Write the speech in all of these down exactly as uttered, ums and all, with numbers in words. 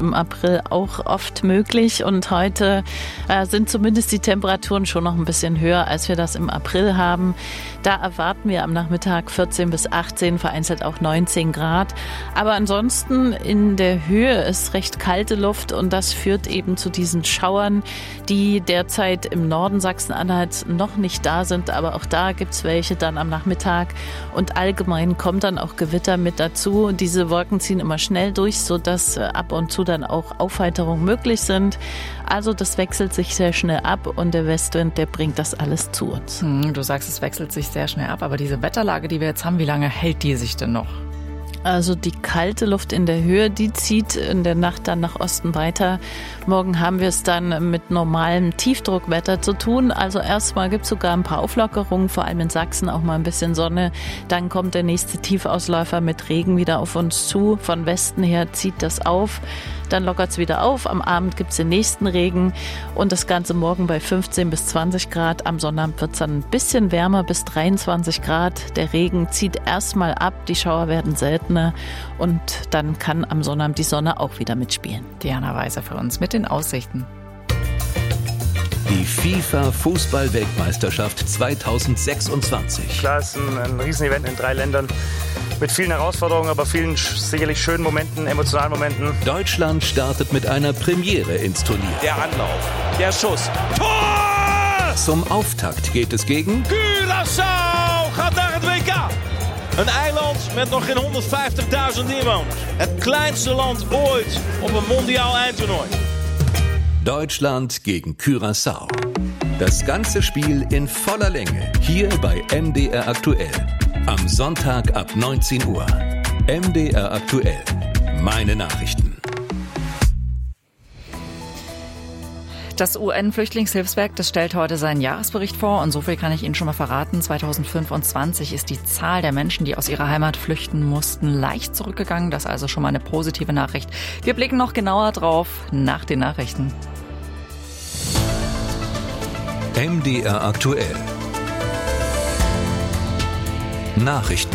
im April auch oft möglich. Und heute äh, sind zumindest die Temperaturen schon noch ein bisschen höher, als wir das im April haben. Da erwarten wir am Nachmittag vierzehn bis achtzehn, vereinzelt auch neunzehn Grad. Aber ansonsten in der Höhe ist recht kalte Luft und das führt eben zu diesen Schauern, die derzeit im Norden Sachsen-Anhalts noch nicht da sind. Aber auch da gibt es welche dann am Nachmittag. Und allgemein kommt dann auch Gewitter mit dazu. Diese Wolken ziehen immer schnell durch, sodass ab und zu dann auch Aufheiterungen möglich sind. Also das wechselt sich sehr schnell ab und der Westwind, der bringt das alles zu uns. Hm, du sagst, es wechselt sich sehr schnell ab, aber diese Wetterlage, die wir jetzt haben, wie lange hält die sich denn noch? Also die kalte Luft in der Höhe, die zieht in der Nacht dann nach Osten weiter. Morgen haben wir es dann mit normalem Tiefdruckwetter zu tun. Also erstmal gibt es sogar ein paar Auflockerungen, vor allem in Sachsen auch mal ein bisschen Sonne. Dann kommt der nächste Tiefausläufer mit Regen wieder auf uns zu. Von Westen her zieht das auf. Dann lockert es wieder auf. Am Abend gibt es den nächsten Regen und das Ganze morgen bei fünfzehn bis zwanzig Grad. Am Sonnabend wird es dann ein bisschen wärmer bis dreiundzwanzig Grad. Der Regen zieht erstmal ab, die Schauer werden seltener und dann kann am Sonnabend die Sonne auch wieder mitspielen. Diana Weiser für uns mit den Aussichten. Die FIFA-Fußball-Weltmeisterschaft zweitausendsechsundzwanzig. Klar, es ist ein, ein Riesenevent in drei Ländern. Mit vielen Herausforderungen, aber vielen sicherlich schönen Momenten, emotionalen Momenten. Deutschland startet mit einer Premiere ins Turnier. Der Anlauf, der Schuss, Tor! Zum Auftakt geht es gegen Curaçao gaat naar het W K. Een eiland met nog geen honderdvijftigduizend inwoners. Het kleinste land ooit op een mondiaal eindtoernooi. Deutschland gegen Curaçao. Das ganze Spiel in voller Länge hier bei M D R Aktuell. Am Sonntag ab neunzehn Uhr. M D R Aktuell. Meine Nachrichten. Das U N-Flüchtlingshilfswerk, das stellt heute seinen Jahresbericht vor und so viel kann ich Ihnen schon mal verraten. zweitausendfünfundzwanzig ist die Zahl der Menschen, die aus ihrer Heimat flüchten mussten, leicht zurückgegangen. Das ist also schon mal eine positive Nachricht. Wir blicken noch genauer drauf nach den Nachrichten. M D R Aktuell. Nachrichten.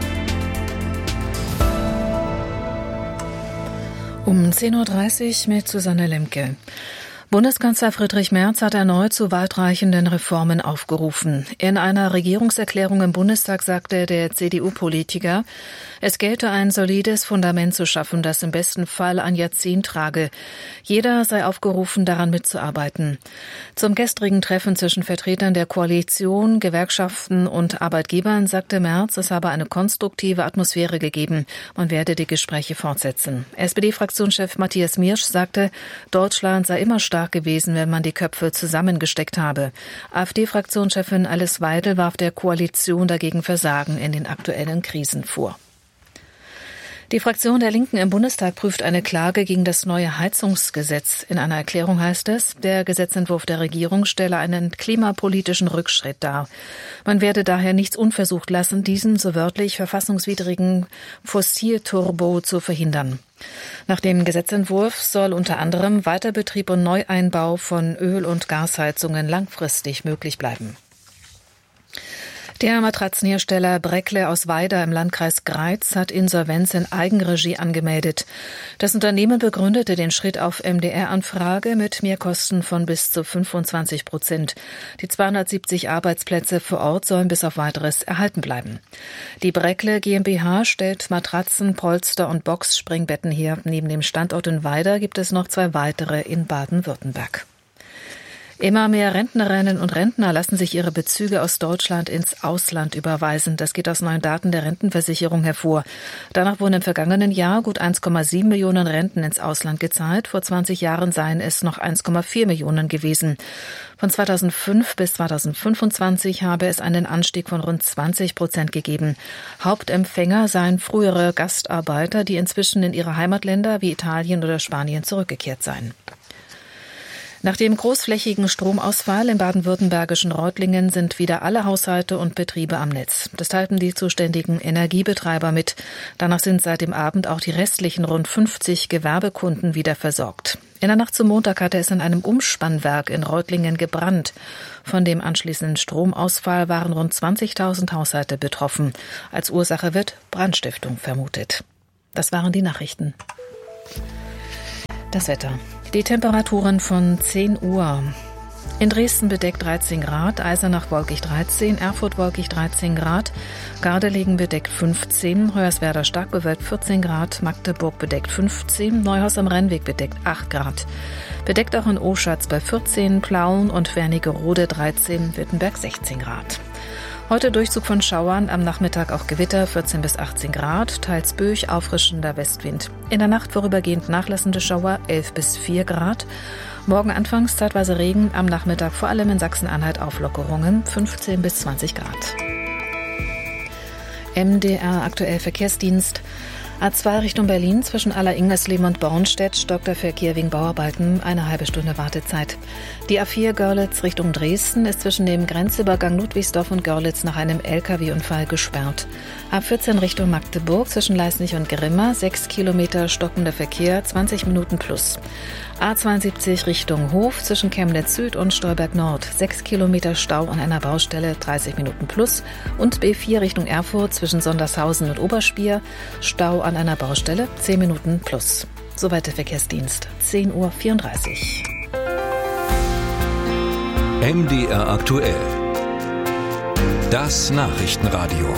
Um zehn Uhr dreißig mit Susanne Lemke. Bundeskanzler Friedrich Merz hat erneut zu weitreichenden Reformen aufgerufen. In einer Regierungserklärung im Bundestag sagte der C D U-Politiker, es gelte ein solides Fundament zu schaffen, das im besten Fall ein Jahrzehnt trage. Jeder sei aufgerufen, daran mitzuarbeiten. Zum gestrigen Treffen zwischen Vertretern der Koalition, Gewerkschaften und Arbeitgebern sagte Merz, es habe eine konstruktive Atmosphäre gegeben. Man werde die Gespräche fortsetzen. S P D-Fraktionschef Matthias Miersch sagte, Deutschland sei immer stark gewesen, wenn man die Köpfe zusammengesteckt habe. AfD-Fraktionschefin Alice Weidel warf der Koalition dagegen Versagen in den aktuellen Krisen vor. Die Fraktion der Linken im Bundestag prüft eine Klage gegen das neue Heizungsgesetz. In einer Erklärung heißt es, der Gesetzentwurf der Regierung stelle einen klimapolitischen Rückschritt dar. Man werde daher nichts unversucht lassen, diesen so wörtlich verfassungswidrigen Fossilturbo zu verhindern. Nach dem Gesetzentwurf soll unter anderem Weiterbetrieb und Neueinbau von Öl- und Gasheizungen langfristig möglich bleiben. Der Matratzenhersteller Bräckle aus Weida im Landkreis Greiz hat Insolvenz in Eigenregie angemeldet. Das Unternehmen begründete den Schritt auf M D R-Anfrage mit Mehrkosten von bis zu fünfundzwanzig Prozent. Die zweihundertsiebzig Arbeitsplätze vor Ort sollen bis auf Weiteres erhalten bleiben. Die Bräckle GmbH stellt Matratzen, Polster und Boxspringbetten her. Neben dem Standort in Weida gibt es noch zwei weitere in Baden-Württemberg. Immer mehr Rentnerinnen und Rentner lassen sich ihre Bezüge aus Deutschland ins Ausland überweisen. Das geht aus neuen Daten der Rentenversicherung hervor. Danach wurden im vergangenen Jahr gut eins Komma sieben Millionen Renten ins Ausland gezahlt. Vor zwanzig Jahren seien es noch eins Komma vier Millionen gewesen. Von zweitausendfünf bis zweitausendfünfundzwanzig habe es einen Anstieg von rund zwanzig Prozent gegeben. Hauptempfänger seien frühere Gastarbeiter, die inzwischen in ihre Heimatländer wie Italien oder Spanien zurückgekehrt seien. Nach dem großflächigen Stromausfall im baden-württembergischen Reutlingen sind wieder alle Haushalte und Betriebe am Netz. Das teilten die zuständigen Energiebetreiber mit. Danach sind seit dem Abend auch die restlichen rund fünfzig Gewerbekunden wieder versorgt. In der Nacht zum Montag hatte es in einem Umspannwerk in Reutlingen gebrannt. Von dem anschließenden Stromausfall waren rund zwanzigtausend Haushalte betroffen. Als Ursache wird Brandstiftung vermutet. Das waren die Nachrichten. Das Wetter. Die Temperaturen von zehn Uhr. In Dresden bedeckt dreizehn Grad, Eisenach wolkig dreizehn, Erfurt wolkig dreizehn Grad, Gardelegen bedeckt fünfzehn, Hoyerswerda stark bewölkt vierzehn Grad, Magdeburg bedeckt fünfzehn, Neuhaus am Rennweg bedeckt acht Grad. Bedeckt auch in Oschatz bei vierzehn, Plauen und Wernigerode dreizehn, Wittenberg sechzehn Grad. Heute Durchzug von Schauern, am Nachmittag auch Gewitter, vierzehn bis achtzehn Grad, teils Böig, auffrischender Westwind. In der Nacht vorübergehend nachlassende Schauer, elf bis vier Grad. Morgen anfangs zeitweise Regen, am Nachmittag vor allem in Sachsen-Anhalt Auflockerungen, fünfzehn bis zwanzig Grad. M D R aktuell Verkehrsdienst. A zwei Richtung Berlin zwischen Aller-Ingersleben und Bornstedt stockt der Verkehr wegen Bauarbeiten, eine halbe Stunde Wartezeit. Die A vier Görlitz Richtung Dresden ist zwischen dem Grenzübergang Ludwigsdorf und Görlitz nach einem L K W-Unfall gesperrt. A vierzehn Richtung Magdeburg zwischen Leisnig und Grimma, sechs Kilometer stockender Verkehr, zwanzig Minuten plus. A zweiundsiebzig Richtung Hof zwischen Chemnitz Süd und Stolberg Nord, sechs Kilometer Stau an einer Baustelle, dreißig Minuten plus. Und B vier Richtung Erfurt zwischen Sondershausen und Oberspier, Stau an einer Baustelle, zehn Minuten plus. Soweit der Verkehrsdienst, zehn Uhr vierunddreißig. M D R aktuell. Das Nachrichtenradio.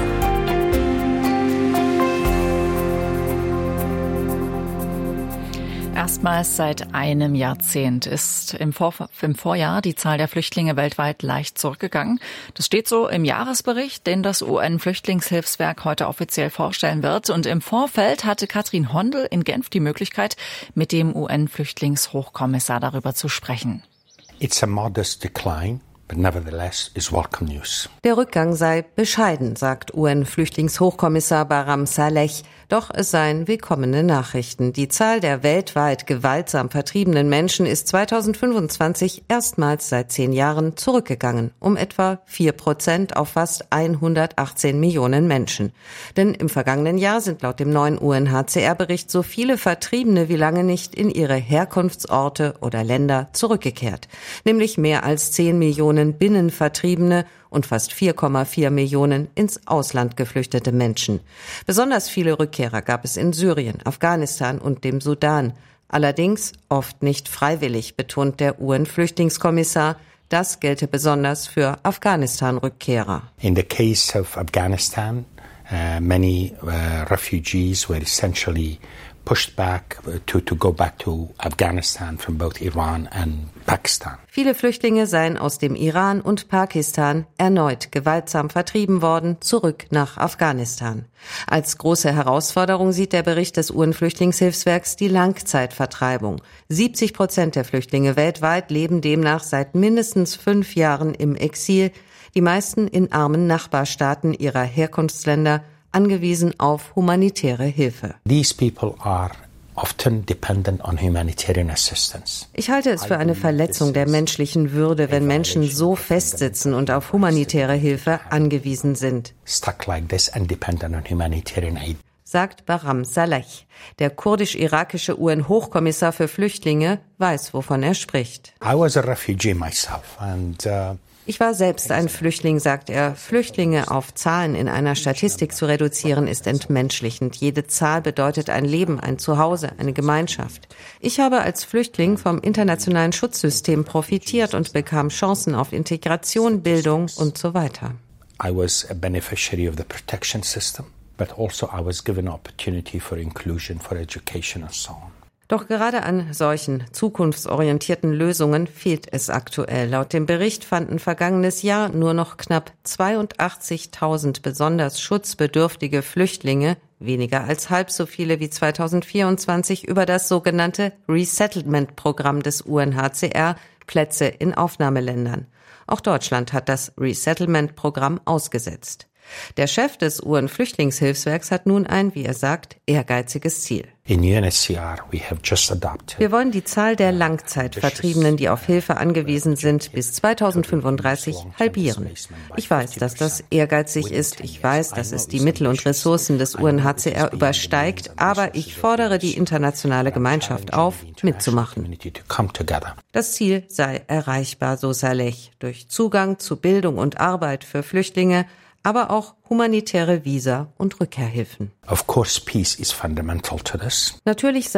Erstmals seit einem Jahrzehnt ist im, Vor- im Vorjahr die Zahl der Flüchtlinge weltweit leicht zurückgegangen. Das steht so im Jahresbericht, den das U N-Flüchtlingshilfswerk heute offiziell vorstellen wird. Und im Vorfeld hatte Katrin Hondel in Genf die Möglichkeit, mit dem U N-Flüchtlingshochkommissar darüber zu sprechen. It's a modest decline. But nevertheless is welcome news. Der Rückgang sei bescheiden, sagt U N-Flüchtlingshochkommissar Bahram Saleh. Doch es seien willkommene Nachrichten. Die Zahl der weltweit gewaltsam vertriebenen Menschen ist zweitausendfünfundzwanzig erstmals seit zehn Jahren zurückgegangen, um etwa vier Prozent auf fast hundertachtzehn Millionen Menschen. Denn im vergangenen Jahr sind laut dem neuen U N H C R-Bericht so viele Vertriebene wie lange nicht in ihre Herkunftsorte oder Länder zurückgekehrt. Nämlich mehr als zehn Millionen Binnenvertriebene und fast vier Komma vier Millionen ins Ausland geflüchtete Menschen. Besonders viele Rückkehrer gab es in Syrien, Afghanistan und dem Sudan. Allerdings oft nicht freiwillig, betont der U N-Flüchtlingskommissar. Das gelte besonders für Afghanistan-Rückkehrer. In the case of Afghanistan, uh, many uh, refugees were essentially pushed back to, to go back to Afghanistan from both Iran and Pakistan. Viele Flüchtlinge seien aus dem Iran und Pakistan erneut gewaltsam vertrieben worden, zurück nach Afghanistan. Als große Herausforderung sieht der Bericht des U N-Flüchtlingshilfswerks die Langzeitvertreibung. siebzig Prozent der Flüchtlinge weltweit leben demnach seit mindestens fünf Jahren im Exil, die meisten in armen Nachbarstaaten ihrer Herkunftsländer, angewiesen auf humanitäre Hilfe. These people are often dependent on humanitarian assistance. Ich halte es für eine Verletzung der menschlichen Würde, wenn Menschen so festsitzen und auf humanitäre Hilfe angewiesen sind. Stuck like this and dependent on humanitarian aid. Sagt Bahram Saleh. Der kurdisch-irakische U N-Hochkommissar für Flüchtlinge weiß, wovon er spricht. I was a refugee myself and uh, Ich war selbst ein Flüchtling, sagt er. Flüchtlinge auf Zahlen in einer Statistik zu reduzieren, ist entmenschlichend. Jede Zahl bedeutet ein Leben, ein Zuhause, eine Gemeinschaft. Ich habe als Flüchtling vom internationalen Schutzsystem profitiert und bekam Chancen auf Integration, Bildung und so weiter. I was a beneficiary of the protection system, but also I was given opportunity for inclusion, for education and so on. Doch gerade an solchen zukunftsorientierten Lösungen fehlt es aktuell. Laut dem Bericht fanden vergangenes Jahr nur noch knapp zweiundachtzigtausend besonders schutzbedürftige Flüchtlinge, weniger als halb so viele wie zweitausendvierundzwanzig, über das sogenannte Resettlement-Programm des U N H C R Plätze in Aufnahmeländern. Auch Deutschland hat das Resettlement-Programm ausgesetzt. Der Chef des U N-Flüchtlingshilfswerks hat nun ein, wie er sagt, ehrgeiziges Ziel. In U N H C R we have just adopted. Wir wollen die Zahl der Langzeitvertriebenen, die auf Hilfe angewiesen sind, bis zweitausendfünfunddreißig halbieren. Ich weiß, dass das ehrgeizig ist. Ich weiß, dass es die Mittel und Ressourcen des U N H C R übersteigt. Aber ich fordere die internationale Gemeinschaft auf, mitzumachen. Das Ziel sei erreichbar, so Saleh, durch Zugang zu Bildung und Arbeit für Flüchtlinge, aber auch humanitäre Visa und Rückkehrhilfen. Of course, peace is fundamental to this. Natürlich sei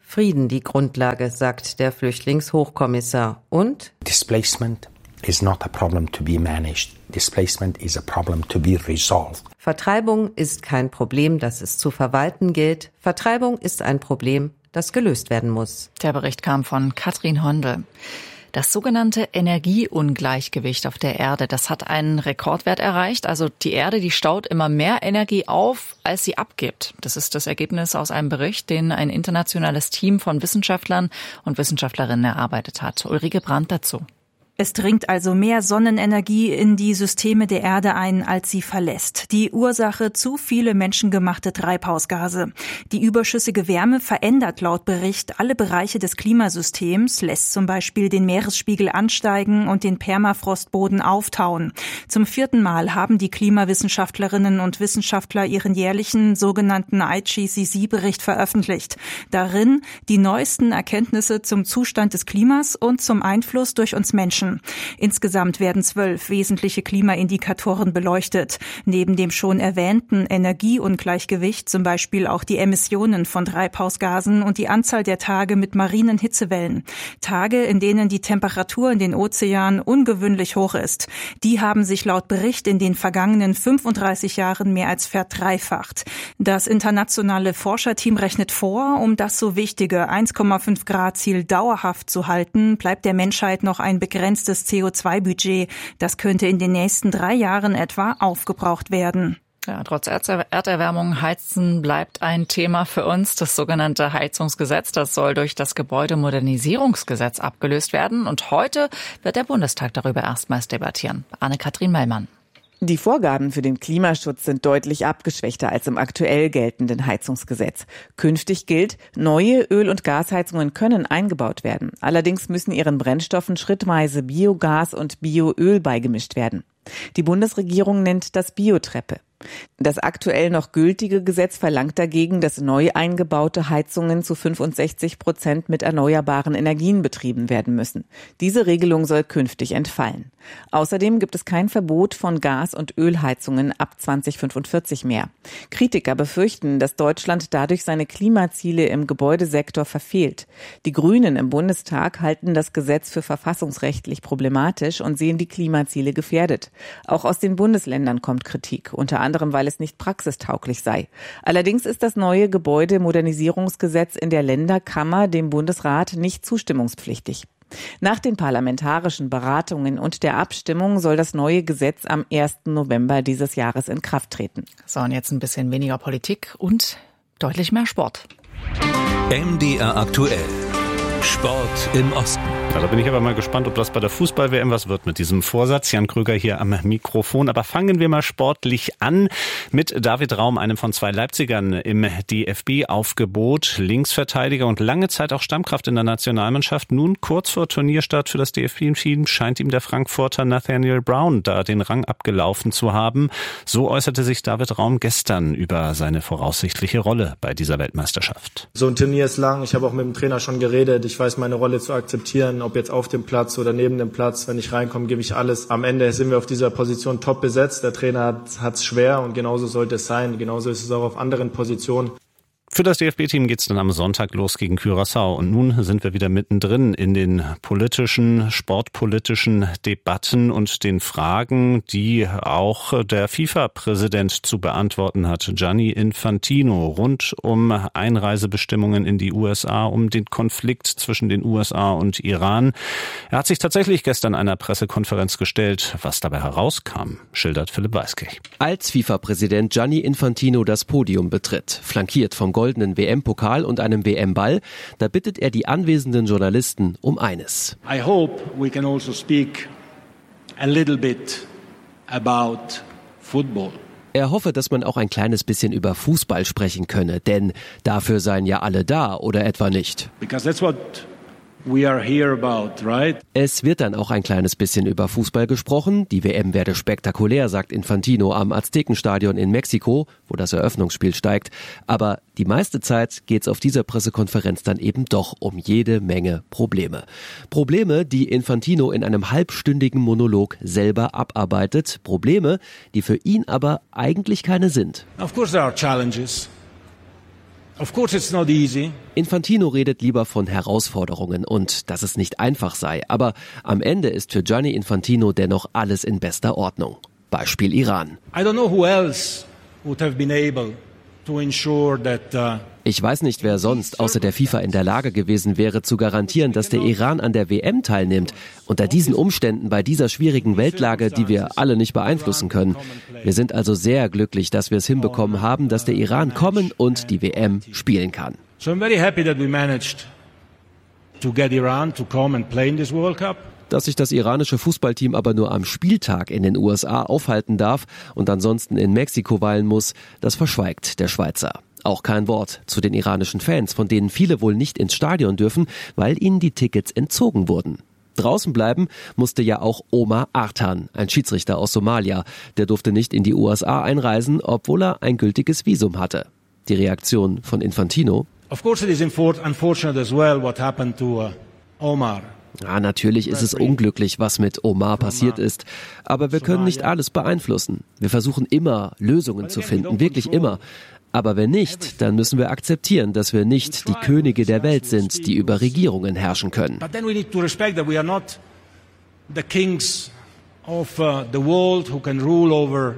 Frieden die Grundlage, sagt der Flüchtlingshochkommissar. Und Displacement is not a problem to be managed. Displacement is a problem to be resolved. Vertreibung ist kein Problem, das es zu verwalten gilt. Vertreibung ist ein Problem, das gelöst werden muss. Der Bericht kam von Katrin Hondel. Das sogenannte Energieungleichgewicht auf der Erde, das hat einen Rekordwert erreicht. Also die Erde, die staut immer mehr Energie auf, als sie abgibt. Das ist das Ergebnis aus einem Bericht, den ein internationales Team von Wissenschaftlern und Wissenschaftlerinnen erarbeitet hat. Ulrike Brandt dazu. Es dringt also mehr Sonnenenergie in die Systeme der Erde ein, als sie verlässt. Die Ursache: zu viele menschengemachte Treibhausgase. Die überschüssige Wärme verändert laut Bericht alle Bereiche des Klimasystems, lässt zum Beispiel den Meeresspiegel ansteigen und den Permafrostboden auftauen. Zum vierten Mal haben die Klimawissenschaftlerinnen und Wissenschaftler ihren jährlichen sogenannten I P C C-Bericht veröffentlicht. Darin die neuesten Erkenntnisse zum Zustand des Klimas und zum Einfluss durch uns Menschen. Insgesamt werden zwölf wesentliche Klimaindikatoren beleuchtet. Neben dem schon erwähnten Energieungleichgewicht zum Beispiel auch die Emissionen von Treibhausgasen und die Anzahl der Tage mit marinen Hitzewellen. Tage, in denen die Temperatur in den Ozeanen ungewöhnlich hoch ist. Die haben sich laut Bericht in den vergangenen fünfunddreißig Jahren mehr als verdreifacht. Das internationale Forscherteam rechnet vor, um das so wichtige eins Komma fünf Grad Ziel dauerhaft zu halten, bleibt der Menschheit noch ein begrenztes C O zwei Budget. Das könnte in den nächsten drei Jahren etwa aufgebraucht werden. Ja, trotz Erderwärmung, Heizen bleibt ein Thema für uns. Das sogenannte Heizungsgesetz, das soll durch das Gebäudemodernisierungsgesetz abgelöst werden. Und heute wird der Bundestag darüber erstmals debattieren. Anne-Kathrin Mellmann. Die Vorgaben für den Klimaschutz sind deutlich abgeschwächter als im aktuell geltenden Heizungsgesetz. Künftig gilt, neue Öl- und Gasheizungen können eingebaut werden. Allerdings müssen ihren Brennstoffen schrittweise Biogas und Bioöl beigemischt werden. Die Bundesregierung nennt das Biotreppe. Das aktuell noch gültige Gesetz verlangt dagegen, dass neu eingebaute Heizungen zu fünfundsechzig Prozent mit erneuerbaren Energien betrieben werden müssen. Diese Regelung soll künftig entfallen. Außerdem gibt es kein Verbot von Gas- und Ölheizungen ab zweitausendfünfundvierzig mehr. Kritiker befürchten, dass Deutschland dadurch seine Klimaziele im Gebäudesektor verfehlt. Die Grünen im Bundestag halten das Gesetz für verfassungsrechtlich problematisch und sehen die Klimaziele gefährdet. Auch aus den Bundesländern kommt Kritik, unter anderem, weil es nicht praxistauglich sei. Allerdings ist das neue Gebäudemodernisierungsgesetz in der Länderkammer dem Bundesrat nicht zustimmungspflichtig. Nach den parlamentarischen Beratungen und der Abstimmung soll das neue Gesetz am ersten November dieses Jahres in Kraft treten. So, und jetzt ein bisschen weniger Politik und deutlich mehr Sport. M D R aktuell. Sport im Osten. Ja, da bin ich aber mal gespannt, ob das bei der Fußball-W M was wird mit diesem Vorsatz. Jan Kröger hier am Mikrofon. Aber fangen wir mal sportlich an mit David Raum, einem von zwei Leipzigern im D F B-Aufgebot. Linksverteidiger und lange Zeit auch Stammkraft in der Nationalmannschaft. Nun kurz vor Turnierstart für das D F B-Team scheint ihm der Frankfurter Nathaniel Brown da den Rang abgelaufen zu haben. So äußerte sich David Raum gestern über seine voraussichtliche Rolle bei dieser Weltmeisterschaft. So ein Turnier ist lang. Ich habe auch mit dem Trainer schon geredet. Ich weiß, meine Rolle zu akzeptieren, ob jetzt auf dem Platz oder neben dem Platz. Wenn ich reinkomme, gebe ich alles. Am Ende sind wir auf dieser Position top besetzt. Der Trainer hat es schwer und genauso sollte es sein. Genauso ist es auch auf anderen Positionen. Für das D F B-Team geht's dann am Sonntag los gegen Curaçao. Und nun sind wir wieder mittendrin in den politischen, sportpolitischen Debatten und den Fragen, die auch der FIFA-Präsident zu beantworten hat, Gianni Infantino, rund um Einreisebestimmungen in die U S A, um den Konflikt zwischen den U S A und Iran. Er hat sich tatsächlich gestern einer Pressekonferenz gestellt. Was dabei herauskam, schildert Philipp Weiskirch. Als FIFA-Präsident Gianni Infantino das Podium betritt, flankiert vom goldenen W M-Pokal und einem W M-Ball, da bittet er die anwesenden Journalisten um eines. I hope we can also speak a little bit about football. Er hoffe, dass man auch ein kleines bisschen über Fußball sprechen könne, denn dafür seien ja alle da, oder etwa nicht? Because that's what we are here about, right? Es wird dann auch ein kleines bisschen über Fußball gesprochen. Die W M werde spektakulär, sagt Infantino am Aztekenstadion in Mexiko, wo das Eröffnungsspiel steigt. Aber die meiste Zeit geht's auf dieser Pressekonferenz dann eben doch um jede Menge Probleme. Probleme, die Infantino in einem halbstündigen Monolog selber abarbeitet. Probleme, die für ihn aber eigentlich keine sind. Of course there are challenges. Of course it's not easy. Infantino redet lieber von Herausforderungen und dass es nicht einfach sei. Aber am Ende ist für Gianni Infantino dennoch alles in bester Ordnung. Beispiel Iran. I don't know who else would have been able to ensure that uh, Ich weiß nicht, wer sonst außer der FIFA in der Lage gewesen wäre, zu garantieren, dass der Iran an der W M teilnimmt. Unter diesen Umständen, bei dieser schwierigen Weltlage, die wir alle nicht beeinflussen können. Wir sind also sehr glücklich, dass wir es hinbekommen haben, dass der Iran kommen und die W M spielen kann. So I'm very happy that we managed to get Iran to come and play in this World Cup. Dass sich das iranische Fußballteam aber nur am Spieltag in den U S A aufhalten darf und ansonsten in Mexiko weilen muss, das verschweigt der Schweizer. Auch kein Wort zu den iranischen Fans, von denen viele wohl nicht ins Stadion dürfen, weil ihnen die Tickets entzogen wurden. Draußen bleiben musste ja auch Omar Artan, ein Schiedsrichter aus Somalia. Der durfte nicht in die U S A einreisen, obwohl er ein gültiges Visum hatte. Die Reaktion von Infantino: Of course it is unfortunate as well what happened to uh, Omar. Ja, natürlich ist es unglücklich, was mit Omar passiert ist. Aber wir können nicht alles beeinflussen. Wir versuchen immer, Lösungen zu finden, wirklich immer. Aber wenn nicht, dann müssen wir akzeptieren, dass wir nicht die Könige der Welt sind, die über Regierungen herrschen können. But then we need to respect that we are not the kings of uh, the world who can rule over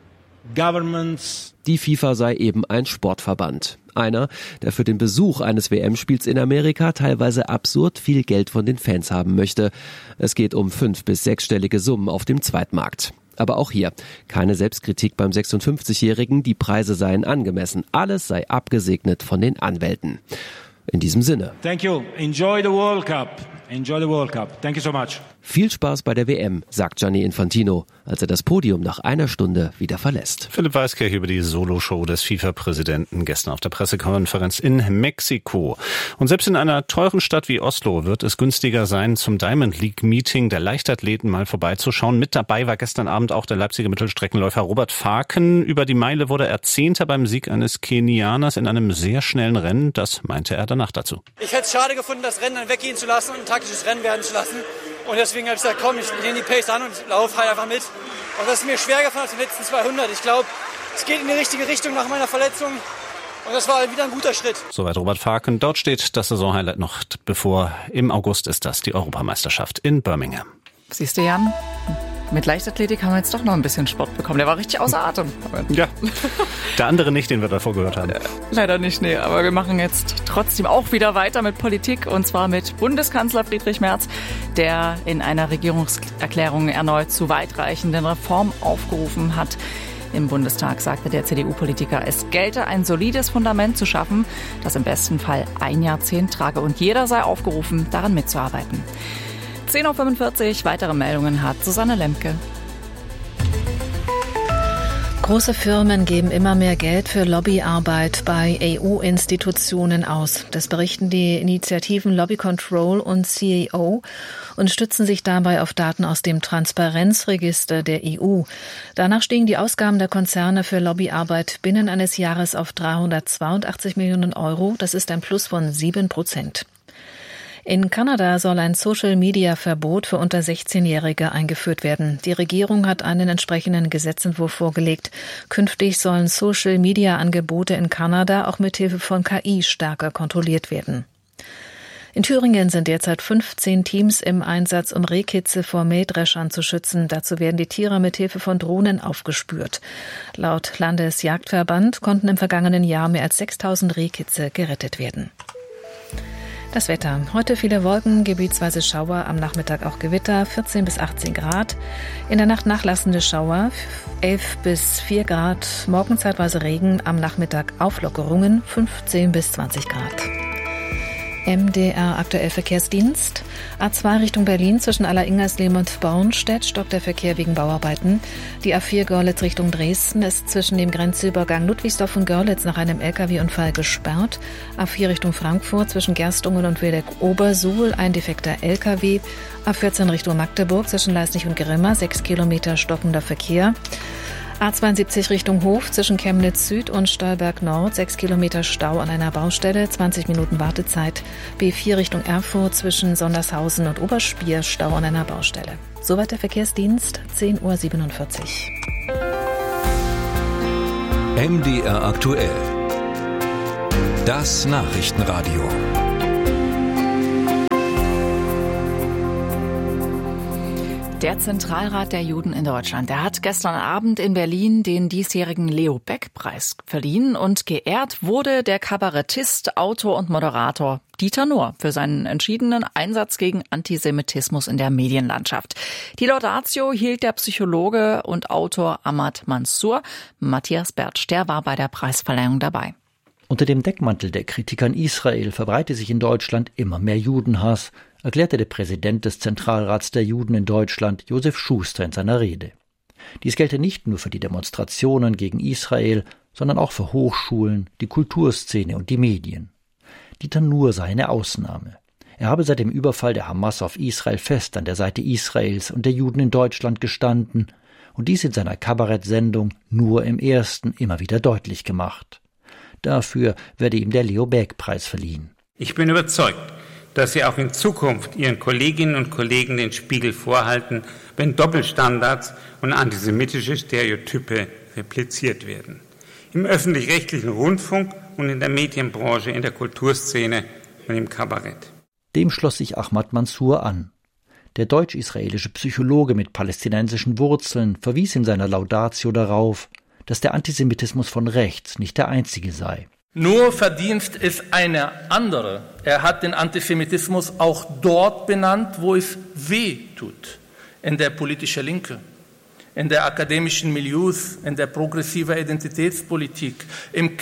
governments. Die FIFA sei eben ein Sportverband. Einer, der für den Besuch eines W M-Spiels in Amerika teilweise absurd viel Geld von den Fans haben möchte. Es geht um fünf- bis sechsstellige Summen auf dem Zweitmarkt. Aber auch hier keine Selbstkritik beim sechsundfünfzigjährigen, die Preise seien angemessen. Alles sei abgesegnet von den Anwälten. In diesem Sinne. Thank you. Enjoy the World Cup. Enjoy the World Cup. Thank you so much. Viel Spaß bei der W M, sagt Gianni Infantino, als er das Podium nach einer Stunde wieder verlässt. Philipp Weiskirch über die Solo-Show des FIFA-Präsidenten gestern auf der Pressekonferenz in Mexiko. Und selbst in einer teuren Stadt wie Oslo wird es günstiger sein, zum Diamond League-Meeting der Leichtathleten mal vorbeizuschauen. Mit dabei war gestern Abend auch der Leipziger Mittelstreckenläufer Robert Faken. Über die Meile wurde er Zehnter beim Sieg eines Kenianers in einem sehr schnellen Rennen. Das meinte er danach dazu. Ich hätte es schade gefunden, das Rennen dann weggehen zu lassen und ein taktisches Rennen werden zu lassen. Und deswegen habe ich gesagt, komm, ich nehme die Pace an und laufe halt einfach mit. Und das ist mir schwer gefallen als den letzten zweihundert. Ich glaube, es geht in die richtige Richtung nach meiner Verletzung. Und das war halt wieder ein guter Schritt. Soweit Robert Faken. Dort steht das Saisonhighlight noch bevor. Im August ist das die Europameisterschaft in Birmingham. Siehst du, Jan? Mit Leichtathletik haben wir jetzt doch noch ein bisschen Sport bekommen. Der war richtig außer Atem. Ja, der andere nicht, den wir davor gehört haben. Leider nicht, nee. Aber wir machen jetzt trotzdem auch wieder weiter mit Politik. Und zwar mit Bundeskanzler Friedrich Merz, der in einer Regierungserklärung erneut zu weitreichenden Reformen aufgerufen hat. Im Bundestag sagte der C D U-Politiker, es gelte ein solides Fundament zu schaffen, das im besten Fall ein Jahrzehnt trage. Und jeder sei aufgerufen, daran mitzuarbeiten. zehn Uhr fünfundvierzig, weitere Meldungen hat Susanne Lemke. Große Firmen geben immer mehr Geld für Lobbyarbeit bei E U-Institutionen aus. Das berichten die Initiativen Lobby Control und C E O und stützen sich dabei auf Daten aus dem Transparenzregister der E U. Danach stiegen die Ausgaben der Konzerne für Lobbyarbeit binnen eines Jahres auf dreihundertzweiundachtzig Millionen Euro. Das ist ein Plus von sieben Prozent. In Kanada soll ein Social-Media-Verbot für unter sechzehnjährige eingeführt werden. Die Regierung hat einen entsprechenden Gesetzentwurf vorgelegt. Künftig sollen Social-Media-Angebote in Kanada auch mit Hilfe von K I stärker kontrolliert werden. In Thüringen sind derzeit fünfzehn Teams im Einsatz, um Rehkitze vor Mähdreschern zu schützen. Dazu werden die Tiere mit Hilfe von Drohnen aufgespürt. Laut Landesjagdverband konnten im vergangenen Jahr mehr als sechstausend Rehkitze gerettet werden. Das Wetter. Heute viele Wolken, gebietsweise Schauer, am Nachmittag auch Gewitter, vierzehn bis achtzehn Grad. In der Nacht nachlassende Schauer, elf bis vier Grad. Morgen zeitweise Regen, am Nachmittag Auflockerungen, fünfzehn bis zwanzig Grad. M D R Aktuell Verkehrsdienst. A zwei Richtung Berlin zwischen Allersingersleben und Bornstedt stockt der Verkehr wegen Bauarbeiten. Die A vier Görlitz Richtung Dresden ist zwischen dem Grenzübergang Ludwigsdorf und Görlitz nach einem L K W-Unfall gesperrt. A vier Richtung Frankfurt zwischen Gerstungen und Wildeck-Obersuhl ein defekter L K W. A vierzehn Richtung Magdeburg zwischen Leisnig und Grimma sechs Kilometer stockender Verkehr. A zweiundsiebzig Richtung Hof zwischen Chemnitz Süd und Stolberg Nord, sechs Kilometer Stau an einer Baustelle, zwanzig Minuten Wartezeit. B vier Richtung Erfurt zwischen Sondershausen und Oberspier, Stau an einer Baustelle. Soweit der Verkehrsdienst, zehn Uhr siebenundvierzig. M D R aktuell. Das Nachrichtenradio. Der Zentralrat der Juden in Deutschland, der hat gestern Abend in Berlin den diesjährigen Leo-Baeck-Preis verliehen und geehrt wurde der Kabarettist, Autor und Moderator Dieter Nuhr für seinen entschiedenen Einsatz gegen Antisemitismus in der Medienlandschaft. Die Laudatio hielt der Psychologe und Autor Ahmad Mansour. Matthias Bertsch, der war bei der Preisverleihung dabei. Unter dem Deckmantel der Kritik an Israel verbreite sich in Deutschland immer mehr Judenhass, erklärte der Präsident des Zentralrats der Juden in Deutschland, Josef Schuster, in seiner Rede. Dies gelte nicht nur für die Demonstrationen gegen Israel, sondern auch für Hochschulen, die Kulturszene und die Medien. Dieter Nuhr sei eine Ausnahme. Er habe seit dem Überfall der Hamas auf Israel fest an der Seite Israels und der Juden in Deutschland gestanden und dies in seiner Kabarettsendung Nur im Ersten immer wieder deutlich gemacht. Dafür werde ihm der Leo-Baeck-Preis verliehen. Ich bin überzeugt, dass Sie auch in Zukunft Ihren Kolleginnen und Kollegen den Spiegel vorhalten, wenn Doppelstandards und antisemitische Stereotype repliziert werden. Im öffentlich-rechtlichen Rundfunk und in der Medienbranche, in der Kulturszene und im Kabarett. Dem schloss sich Ahmad Mansour an. Der deutsch-israelische Psychologe mit palästinensischen Wurzeln verwies in seiner Laudatio darauf, dass der Antisemitismus von rechts nicht der einzige sei. Nur Verdienst ist eine andere. Er hat den Antisemitismus auch dort benannt, wo es weh tut. In der politischen Linke, in der akademischen Milieus, in der progressiven Identitätspolitik, im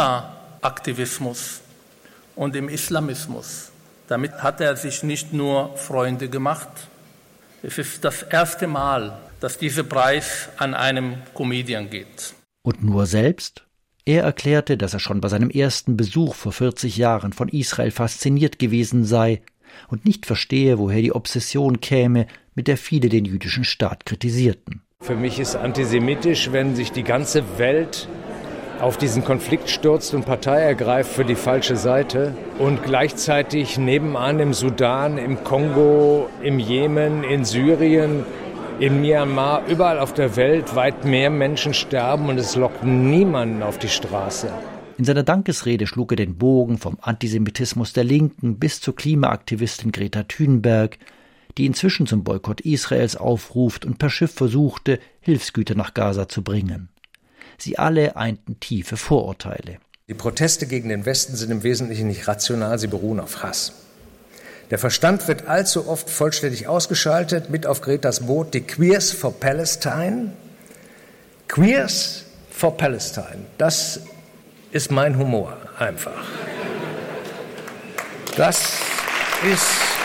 Klimaaktivismus und im Islamismus. Damit hat er sich nicht nur Freunde gemacht. Es ist das erste Mal, dass dieser Preis an einem Comedian geht. Und Nuhr selbst? Er erklärte, dass er schon bei seinem ersten Besuch vor vierzig Jahren von Israel fasziniert gewesen sei und nicht verstehe, woher die Obsession käme, mit der viele den jüdischen Staat kritisierten. Für mich ist antisemitisch, wenn sich die ganze Welt auf diesen Konflikt stürzt und Partei ergreift für die falsche Seite und gleichzeitig nebenan im Sudan, im Kongo, im Jemen, in Syrien, in Myanmar, überall auf der Welt weit mehr Menschen sterben und es lockt niemanden auf die Straße. In seiner Dankesrede schlug er den Bogen vom Antisemitismus der Linken bis zur Klimaaktivistin Greta Thunberg, die inzwischen zum Boykott Israels aufruft und per Schiff versuchte, Hilfsgüter nach Gaza zu bringen. Sie alle einten tiefe Vorurteile. Die Proteste gegen den Westen sind im Wesentlichen nicht rational, sie beruhen auf Hass. Der Verstand wird allzu oft vollständig ausgeschaltet. Mit auf Gretas Boot die Queers for Palestine. Queers for Palestine. Das ist mein Humor, einfach. Das ist...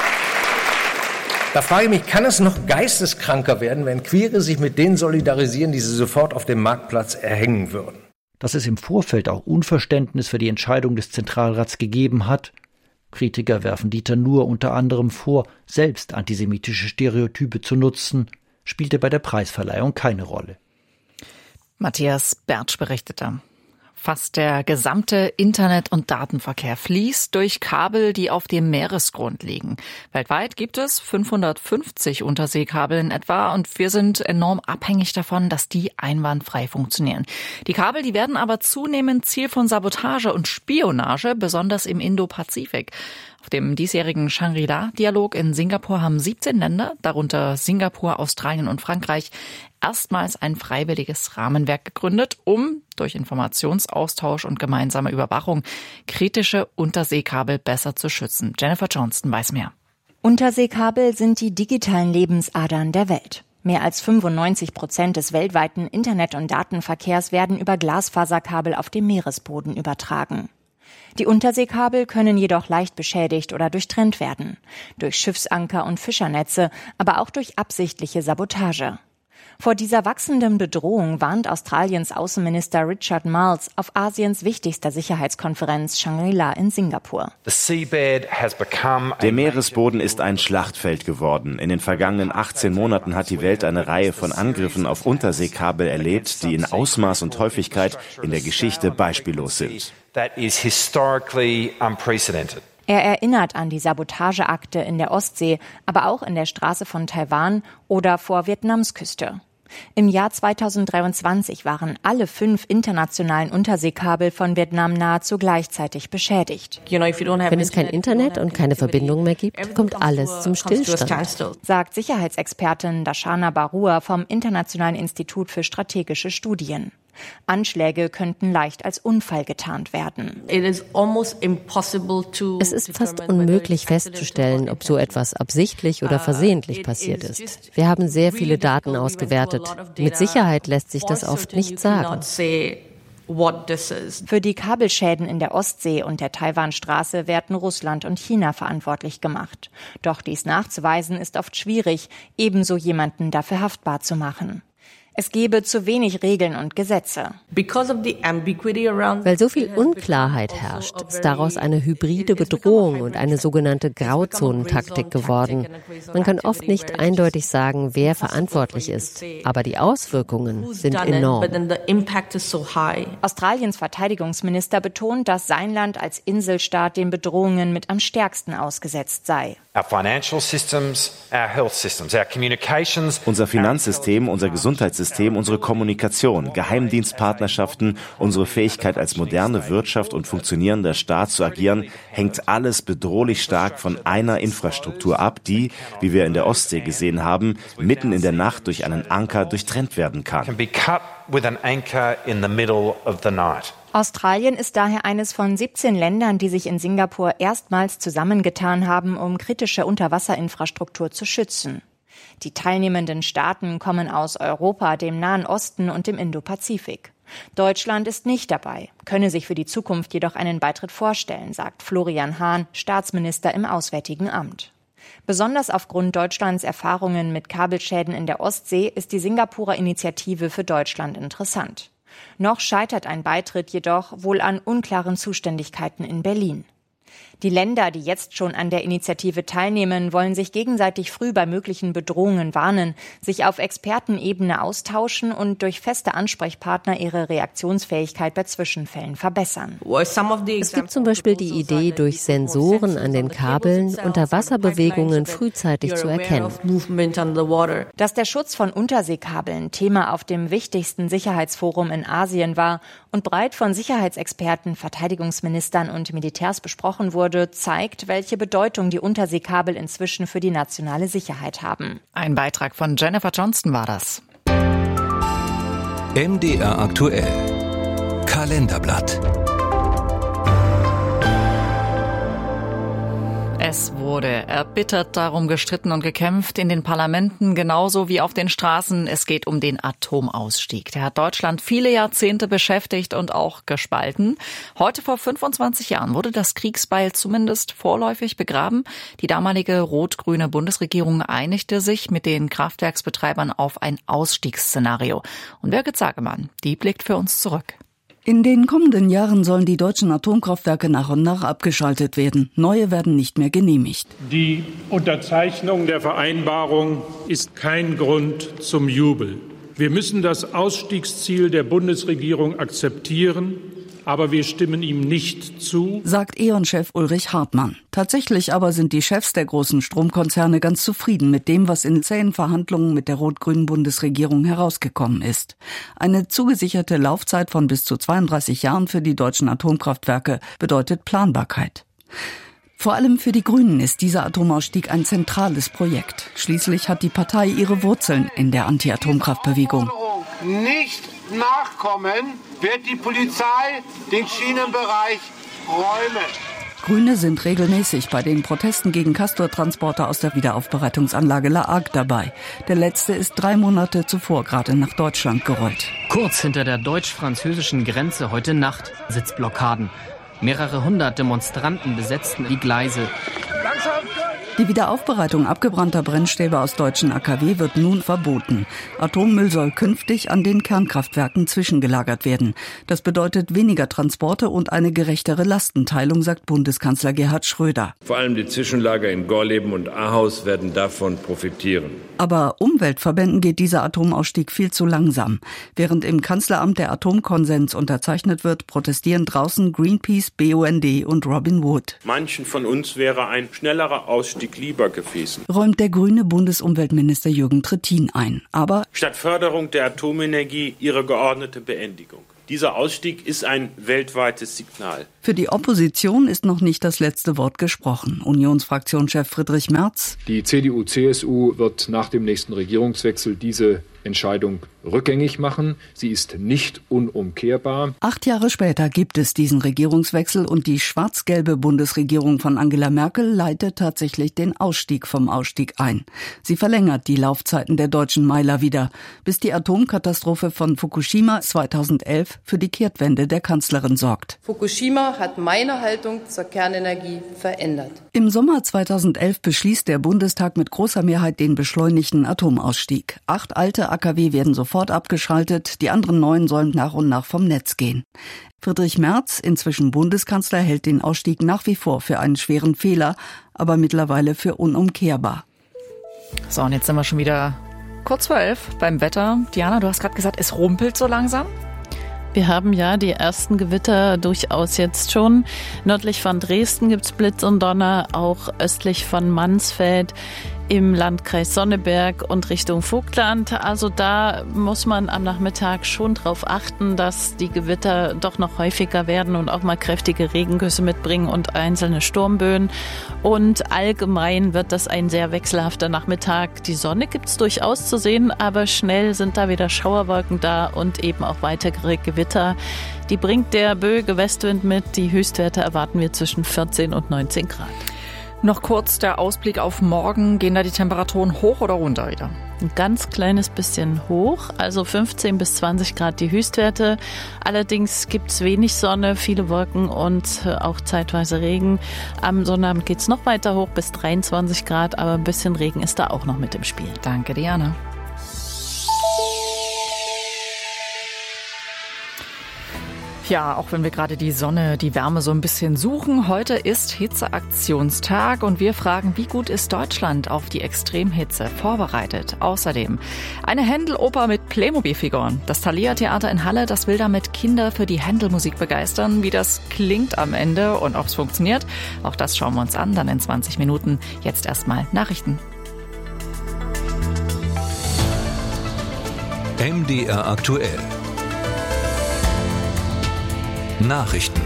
Da frage ich mich, kann es noch geisteskranker werden, wenn Queere sich mit denen solidarisieren, die sie sofort auf dem Marktplatz erhängen würden? Dass es im Vorfeld auch Unverständnis für die Entscheidung des Zentralrats gegeben hat. Kritiker werfen Dieter Nuhr unter anderem vor, selbst antisemitische Stereotype zu nutzen, spielte bei der Preisverleihung keine Rolle. Matthias Bertsch berichtete. Fast der gesamte Internet- und Datenverkehr fließt durch Kabel, die auf dem Meeresgrund liegen. Weltweit gibt es fünfhundertfünfzig Unterseekabel in etwa und wir sind enorm abhängig davon, dass die einwandfrei funktionieren. Die Kabel, die werden aber zunehmend Ziel von Sabotage und Spionage, besonders im Indo-Pazifik. Auf dem diesjährigen Shangri-La-Dialog in Singapur haben siebzehn Länder, darunter Singapur, Australien und Frankreich, erstmals ein freiwilliges Rahmenwerk gegründet, um durch Informationsaustausch und gemeinsame Überwachung kritische Unterseekabel besser zu schützen. Jennifer Johnston weiß mehr. Unterseekabel sind die digitalen Lebensadern der Welt. Mehr als fünfundneunzig Prozent des weltweiten Internet- und Datenverkehrs werden über Glasfaserkabel auf dem Meeresboden übertragen. Die Unterseekabel können jedoch leicht beschädigt oder durchtrennt werden. Durch Schiffsanker und Fischernetze, aber auch durch absichtliche Sabotage. Vor dieser wachsenden Bedrohung warnt Australiens Außenminister Richard Marles auf Asiens wichtigster Sicherheitskonferenz Shangri-La in Singapur. Der Meeresboden ist ein Schlachtfeld geworden. In den vergangenen achtzehn Monaten hat die Welt eine Reihe von Angriffen auf Unterseekabel erlebt, die in Ausmaß und Häufigkeit in der Geschichte beispiellos sind. Er erinnert an die Sabotageakte in der Ostsee, aber auch in der Straße von Taiwan oder vor Vietnams Küste. Im Jahr zweitausenddreiundzwanzig waren alle fünf internationalen Unterseekabel von Vietnam nahezu gleichzeitig beschädigt. Wenn es kein Internet und keine Verbindung mehr gibt, kommt alles zum Stillstand, sagt Sicherheitsexpertin Darshana Barua vom Internationalen Institut für strategische Studien. Anschläge könnten leicht als Unfall getarnt werden. Es ist fast unmöglich festzustellen, ob so etwas absichtlich oder versehentlich passiert ist. Wir haben sehr viele Daten ausgewertet. Mit Sicherheit lässt sich das oft nicht sagen. Für die Kabelschäden in der Ostsee und der Taiwanstraße werden Russland und China verantwortlich gemacht. Doch dies nachzuweisen ist oft schwierig, ebenso jemanden dafür haftbar zu machen. Es gebe zu wenig Regeln und Gesetze. Weil so viel Unklarheit herrscht, ist daraus eine hybride Bedrohung und eine sogenannte Grauzonentaktik geworden. Man kann oft nicht eindeutig sagen, wer verantwortlich ist, aber die Auswirkungen sind enorm. Australiens Verteidigungsminister betont, dass sein Land als Inselstaat den Bedrohungen mit am stärksten ausgesetzt sei. Unser Finanzsystem, unser Gesundheitssystem, unsere Kommunikation, Geheimdienstpartnerschaften, unsere Fähigkeit als moderne Wirtschaft und funktionierender Staat zu agieren, hängt alles bedrohlich stark von einer Infrastruktur ab, die, wie wir in der Ostsee gesehen haben, mitten in der Nacht durch einen Anker durchtrennt werden kann. Australien ist daher eines von siebzehn Ländern, die sich in Singapur erstmals zusammengetan haben, um kritische Unterwasserinfrastruktur zu schützen. Die teilnehmenden Staaten kommen aus Europa, dem Nahen Osten und dem Indopazifik. Deutschland ist nicht dabei, könne sich für die Zukunft jedoch einen Beitritt vorstellen, sagt Florian Hahn, Staatsminister im Auswärtigen Amt. Besonders aufgrund Deutschlands Erfahrungen mit Kabelschäden in der Ostsee ist die Singapurer Initiative für Deutschland interessant. Noch scheitert ein Beitritt jedoch wohl an unklaren Zuständigkeiten in Berlin. Die Länder, die jetzt schon an der Initiative teilnehmen, wollen sich gegenseitig früh bei möglichen Bedrohungen warnen, sich auf Expertenebene austauschen und durch feste Ansprechpartner ihre Reaktionsfähigkeit bei Zwischenfällen verbessern. Es gibt zum Beispiel die Idee, durch Sensoren an den Kabeln Unterwasserbewegungen frühzeitig zu erkennen. Dass der Schutz von Unterseekabeln Thema auf dem wichtigsten Sicherheitsforum in Asien war und breit von Sicherheitsexperten, Verteidigungsministern und Militärs besprochen wurde, zeigt, welche Bedeutung die Unterseekabel inzwischen für die nationale Sicherheit haben. Ein Beitrag von Jennifer Johnston war das. M D R aktuell. Kalenderblatt. Es wurde erbittert darum gestritten und gekämpft in den Parlamenten, genauso wie auf den Straßen. Es geht um den Atomausstieg. Der hat Deutschland viele Jahrzehnte beschäftigt und auch gespalten. Heute vor fünfundzwanzig Jahren wurde das Kriegsbeil zumindest vorläufig begraben. Die damalige rot-grüne Bundesregierung einigte sich mit den Kraftwerksbetreibern auf ein Ausstiegsszenario. Und Birgit Sagemann, die blickt für uns zurück. In den kommenden Jahren sollen die deutschen Atomkraftwerke nach und nach abgeschaltet werden. Neue werden nicht mehr genehmigt. Die Unterzeichnung der Vereinbarung ist kein Grund zum Jubel. Wir müssen das Ausstiegsziel der Bundesregierung akzeptieren, aber wir stimmen ihm nicht zu, sagt E.ON-Chef Ulrich Hartmann. Tatsächlich aber sind die Chefs der großen Stromkonzerne ganz zufrieden mit dem, was in zähen Verhandlungen mit der rot-grünen Bundesregierung herausgekommen ist. Eine zugesicherte Laufzeit von bis zu zweiunddreißig Jahren für die deutschen Atomkraftwerke bedeutet Planbarkeit. Vor allem für die Grünen ist dieser Atomausstieg ein zentrales Projekt. Schließlich hat die Partei ihre Wurzeln in der Anti-Atomkraftbewegung. Nicht nachkommen, wird die Polizei den Schienenbereich räumen. Grüne sind regelmäßig bei den Protesten gegen Castor-Transporter aus der Wiederaufbereitungsanlage La Hague dabei. Der letzte ist drei Monate zuvor gerade nach Deutschland gerollt. Kurz hinter der deutsch-französischen Grenze heute Nacht Sitzblockaden. Mehrere hundert Demonstranten besetzten die Gleise. Die Wiederaufbereitung abgebrannter Brennstäbe aus deutschen A K W wird nun verboten. Atommüll soll künftig an den Kernkraftwerken zwischengelagert werden. Das bedeutet weniger Transporte und eine gerechtere Lastenteilung, sagt Bundeskanzler Gerhard Schröder. Vor allem die Zwischenlager in Gorleben und Ahaus werden davon profitieren. Aber Umweltverbänden geht dieser Atomausstieg viel zu langsam. Während im Kanzleramt der Atomkonsens unterzeichnet wird, protestieren draußen Greenpeace, B U N D und Robin Wood. Manchen von uns wäre ein schnellerer Ausstieg Ausstieg lieber gewesen. Räumt der grüne Bundesumweltminister Jürgen Trittin ein. Aber statt Förderung der Atomenergie ihre geordnete Beendigung. Dieser Ausstieg ist ein weltweites Signal. Für die Opposition ist noch nicht das letzte Wort gesprochen. Unionsfraktionschef Friedrich Merz. Die C D U C S U wird nach dem nächsten Regierungswechsel diese Entscheidung rückgängig machen. Sie ist nicht unumkehrbar. Acht Jahre später gibt es diesen Regierungswechsel und die schwarz-gelbe Bundesregierung von Angela Merkel leitet tatsächlich den Ausstieg vom Ausstieg ein. Sie verlängert die Laufzeiten der deutschen Meiler wieder, bis die Atomkatastrophe von Fukushima zweitausendelf für die Kehrtwende der Kanzlerin sorgt. Fukushima hat meine Haltung zur Kernenergie verändert. Im Sommer zweitausendelf beschließt der Bundestag mit großer Mehrheit den beschleunigten Atomausstieg. Acht alte A K W werden sofort abgeschaltet, die anderen neun sollen nach und nach vom Netz gehen. Friedrich Merz, inzwischen Bundeskanzler, hält den Ausstieg nach wie vor für einen schweren Fehler, aber mittlerweile für unumkehrbar. So, und jetzt sind wir schon wieder kurz vor elf beim Wetter. Diana, du hast gerade gesagt, es rumpelt so langsam. Wir haben ja die ersten Gewitter durchaus jetzt schon. Nördlich von Dresden gibt's Blitz und Donner, auch östlich von Mansfeld im Landkreis Sonneberg und Richtung Vogtland. Also da muss man am Nachmittag schon drauf achten, dass die Gewitter doch noch häufiger werden und auch mal kräftige Regengüsse mitbringen und einzelne Sturmböen. Und allgemein wird das ein sehr wechselhafter Nachmittag. Die Sonne gibt's durchaus zu sehen, aber schnell sind da wieder Schauerwolken da und eben auch weitere Gewitter. Die bringt der böige Westwind mit. Die Höchstwerte erwarten wir zwischen vierzehn und neunzehn Grad. Noch kurz der Ausblick auf morgen. Gehen da die Temperaturen hoch oder runter wieder? Ein ganz kleines bisschen hoch, also fünfzehn bis zwanzig Grad die Höchstwerte. Allerdings gibt es wenig Sonne, viele Wolken und auch zeitweise Regen. Am Sonnabend geht es noch weiter hoch bis dreiundzwanzig Grad, aber ein bisschen Regen ist da auch noch mit im Spiel. Danke, Diana. Ja, auch wenn wir gerade die Sonne, die Wärme so ein bisschen suchen. Heute ist Hitzeaktionstag und wir fragen, wie gut ist Deutschland auf die Extremhitze vorbereitet? Außerdem eine Händel-Oper mit Playmobil-Figuren. Das Thalia-Theater in Halle, das will damit Kinder für die Händel-Musik begeistern. Wie das klingt am Ende und ob es funktioniert, auch das schauen wir uns an, dann in zwanzig Minuten. Jetzt erstmal Nachrichten. M D R aktuell. Nachrichten.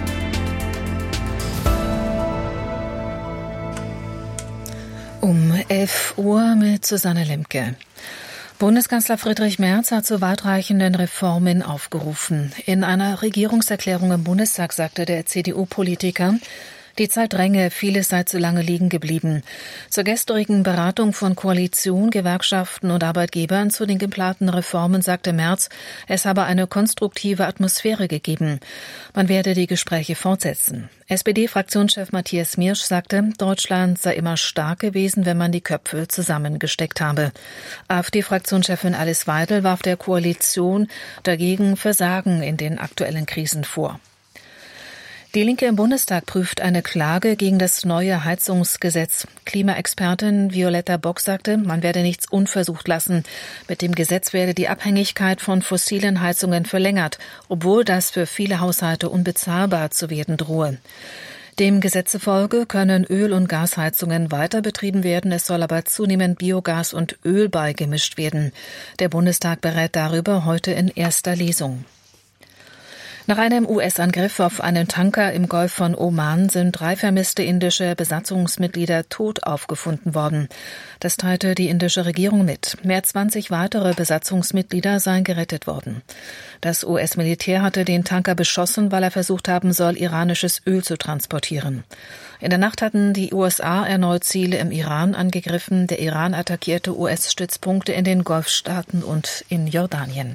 Um elf Uhr mit Susanne Lemke. Bundeskanzler Friedrich Merz hat zu weitreichenden Reformen aufgerufen. In einer Regierungserklärung im Bundestag sagte der C D U-Politiker, die Zeit dränge, vieles sei zu lange liegen geblieben. Zur gestrigen Beratung von Koalition, Gewerkschaften und Arbeitgebern zu den geplanten Reformen sagte Merz, es habe eine konstruktive Atmosphäre gegeben. Man werde die Gespräche fortsetzen. S P D-Fraktionschef Matthias Miersch sagte, Deutschland sei immer stark gewesen, wenn man die Köpfe zusammengesteckt habe. AfD-Fraktionschefin Alice Weidel warf der Koalition dagegen Versagen in den aktuellen Krisen vor. Die Linke im Bundestag prüft eine Klage gegen das neue Heizungsgesetz. Klimaexpertin Violetta Bock sagte, man werde nichts unversucht lassen. Mit dem Gesetz werde die Abhängigkeit von fossilen Heizungen verlängert, obwohl das für viele Haushalte unbezahlbar zu werden drohe. Dem Gesetz zufolge können Öl- und Gasheizungen weiter betrieben werden, es soll aber zunehmend Biogas und Öl beigemischt werden. Der Bundestag berät darüber heute in erster Lesung. Nach einem U S-Angriff auf einen Tanker im Golf von Oman sind drei vermisste indische Besatzungsmitglieder tot aufgefunden worden. Das teilte die indische Regierung mit. Mehr als zwanzig weitere Besatzungsmitglieder seien gerettet worden. Das U S-Militär hatte den Tanker beschossen, weil er versucht haben soll, iranisches Öl zu transportieren. In der Nacht hatten die U S A erneut Ziele im Iran angegriffen. Der Iran attackierte U S-Stützpunkte in den Golfstaaten und in Jordanien.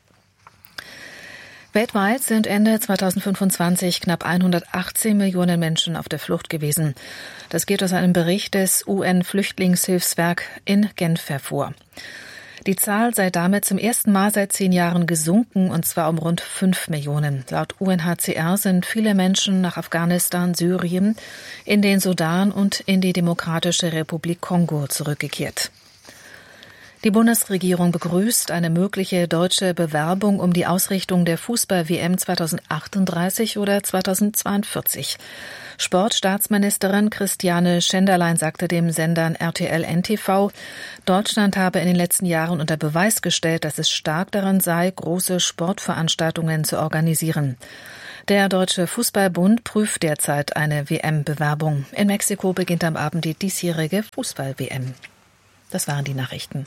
Weltweit sind Ende zweitausendfünfundzwanzig knapp hundertachtzehn Millionen Menschen auf der Flucht gewesen. Das geht aus einem Bericht des U N-Flüchtlingshilfswerk in Genf hervor. Die Zahl sei damit zum ersten Mal seit zehn Jahren gesunken, und zwar um rund fünf Millionen. Laut U N H C R sind viele Menschen nach Afghanistan, Syrien, in den Sudan und in die Demokratische Republik Kongo zurückgekehrt. Die Bundesregierung begrüßt eine mögliche deutsche Bewerbung um die Ausrichtung der Fußball-W M zweitausendachtunddreißig oder zweitausendzweiundvierzig. Sportstaatsministerin Christiane Schenderlein sagte dem Sendern R T L N T V, Deutschland habe in den letzten Jahren unter Beweis gestellt, dass es stark darin sei, große Sportveranstaltungen zu organisieren. Der Deutsche Fußballbund prüft derzeit eine W M-Bewerbung. In Mexiko beginnt am Abend die diesjährige Fußball-W M. Das waren die Nachrichten.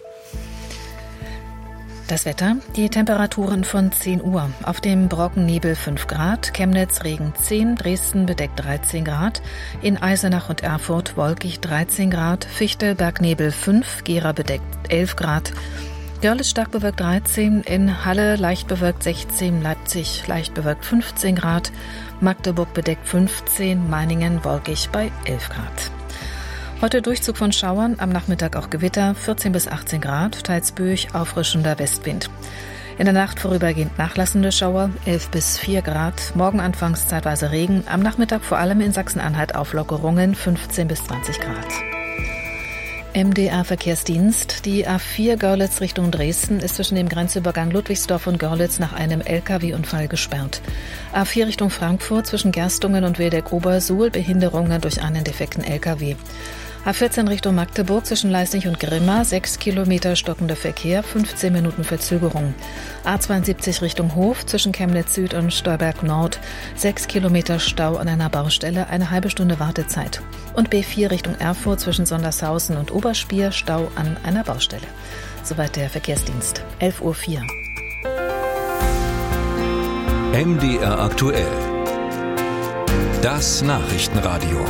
Das Wetter, die Temperaturen von zehn Uhr. Auf dem Brocken Nebel fünf Grad, Chemnitz Regen zehn, Dresden bedeckt dreizehn Grad, in Eisenach und Erfurt wolkig dreizehn Grad, Fichtel Bergnebel fünf, Gera bedeckt elf Grad, Görlitz stark bewölkt dreizehn, in Halle leicht bewölkt sechzehn, Leipzig leicht bewölkt fünfzehn Grad, Magdeburg bedeckt fünfzehn, Meiningen wolkig bei elf Grad. Heute Durchzug von Schauern, am Nachmittag auch Gewitter, vierzehn bis achtzehn Grad, teils böig, auffrischender Westwind. In der Nacht vorübergehend nachlassende Schauer, elf bis vier Grad, morgen anfangs zeitweise Regen, am Nachmittag vor allem in Sachsen-Anhalt Auflockerungen, fünfzehn bis zwanzig Grad. M D R-Verkehrsdienst. Die A vier Görlitz Richtung Dresden ist zwischen dem Grenzübergang Ludwigsdorf und Görlitz nach einem L K W-Unfall gesperrt. A vier Richtung Frankfurt zwischen Gerstungen und Wildeck-Obersuhl Behinderungen durch einen defekten L K W. A vierzehn Richtung Magdeburg zwischen Leisnig und Grimma, sechs Kilometer stockender Verkehr, fünfzehn Minuten Verzögerung. A zweiundsiebzig Richtung Hof zwischen Chemnitz Süd und Stolberg Nord, sechs Kilometer Stau an einer Baustelle, eine halbe Stunde Wartezeit. Und B vier Richtung Erfurt zwischen Sondershausen und Oberspier, Stau an einer Baustelle. Soweit der Verkehrsdienst. elf Uhr vier. M D R aktuell. Das Nachrichtenradio.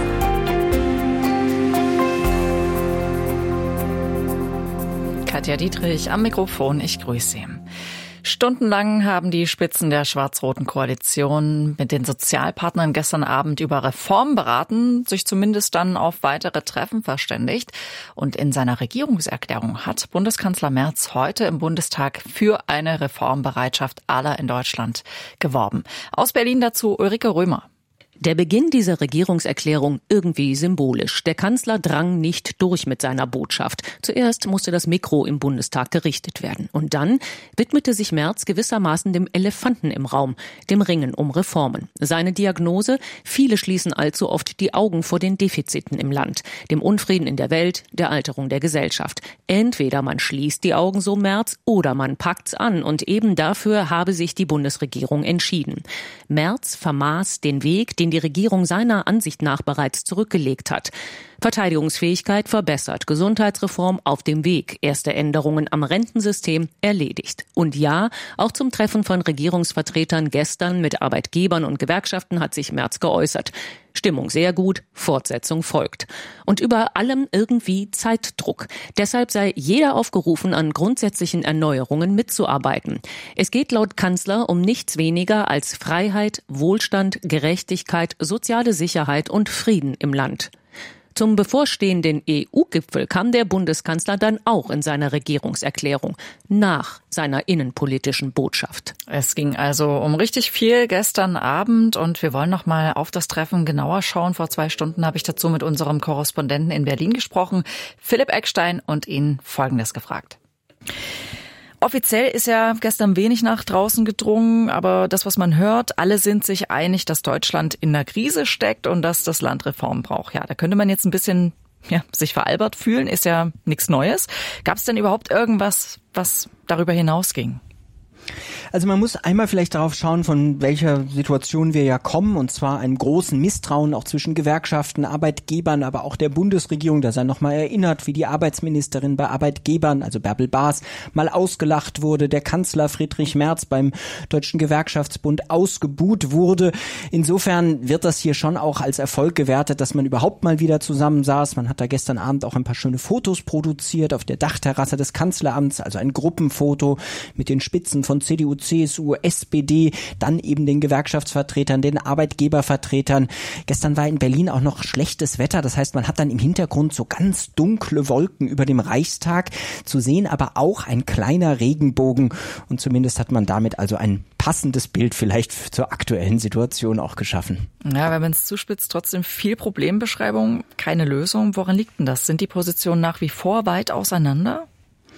Katja Dietrich am Mikrofon, ich grüße Sie. Stundenlang haben die Spitzen der schwarz-roten Koalition mit den Sozialpartnern gestern Abend über Reformen beraten, sich zumindest dann auf weitere Treffen verständigt. Und in seiner Regierungserklärung hat Bundeskanzler Merz heute im Bundestag für eine Reformbereitschaft aller in Deutschland geworben. Aus Berlin dazu Ulrike Römer. Der Beginn dieser Regierungserklärung irgendwie symbolisch. Der Kanzler drang nicht durch mit seiner Botschaft. Zuerst musste das Mikro im Bundestag gerichtet werden. Und dann widmete sich Merz gewissermaßen dem Elefanten im Raum, dem Ringen um Reformen. Seine Diagnose: Viele schließen allzu oft die Augen vor den Defiziten im Land, dem Unfrieden in der Welt, der Alterung der Gesellschaft. Entweder man schließt die Augen, so Merz, oder man packt's an. Und eben dafür habe sich die Bundesregierung entschieden. Merz vermaß den Weg, den die Regierung seiner Ansicht nach bereits zurückgelegt hat. Verteidigungsfähigkeit verbessert, Gesundheitsreform auf dem Weg, erste Änderungen am Rentensystem erledigt. Und ja, auch zum Treffen von Regierungsvertretern gestern mit Arbeitgebern und Gewerkschaften hat sich Merz geäußert. Stimmung sehr gut, Fortsetzung folgt. Und über allem irgendwie Zeitdruck. Deshalb sei jeder aufgerufen, an grundsätzlichen Erneuerungen mitzuarbeiten. Es geht laut Kanzler um nichts weniger als Freiheit, Wohlstand, Gerechtigkeit, soziale Sicherheit und Frieden im Land. Zum bevorstehenden E U-Gipfel kam der Bundeskanzler dann auch in seiner Regierungserklärung nach seiner innenpolitischen Botschaft. Es ging also um richtig viel gestern Abend und wir wollen noch mal auf das Treffen genauer schauen. Vor zwei Stunden habe ich dazu mit unserem Korrespondenten in Berlin gesprochen, Philipp Eckstein, und ihn Folgendes gefragt. Offiziell ist ja gestern wenig nach draußen gedrungen, aber das, was man hört, alle sind sich einig, dass Deutschland in einer Krise steckt und dass das Land Reformen braucht. Ja, da könnte man jetzt ein bisschen ja, sich veralbert fühlen, ist ja nichts Neues. Gab es denn überhaupt irgendwas, was darüber hinausging? Also man muss einmal vielleicht darauf schauen, von welcher Situation wir ja kommen, und zwar einem großen Misstrauen auch zwischen Gewerkschaften, Arbeitgebern, aber auch der Bundesregierung. Da sei nochmal erinnert, wie die Arbeitsministerin bei Arbeitgebern, also Bärbel Baas, mal ausgelacht wurde, der Kanzler Friedrich Merz beim Deutschen Gewerkschaftsbund ausgebuht wurde. Insofern wird das hier schon auch als Erfolg gewertet, dass man überhaupt mal wieder zusammensaß. Man hat da gestern Abend auch ein paar schöne Fotos produziert auf der Dachterrasse des Kanzleramts, also ein Gruppenfoto mit den Spitzen von C D U, C S U, S P D, dann eben den Gewerkschaftsvertretern, den Arbeitgebervertretern. Gestern war in Berlin auch noch schlechtes Wetter, das heißt, man hat dann im Hintergrund so ganz dunkle Wolken über dem Reichstag zu sehen, aber auch ein kleiner Regenbogen, und zumindest hat man damit also ein passendes Bild vielleicht zur aktuellen Situation auch geschaffen. Ja, wenn man es zuspitzt, trotzdem viel Problembeschreibung, keine Lösung. Woran liegt denn das? Sind die Positionen nach wie vor weit auseinander?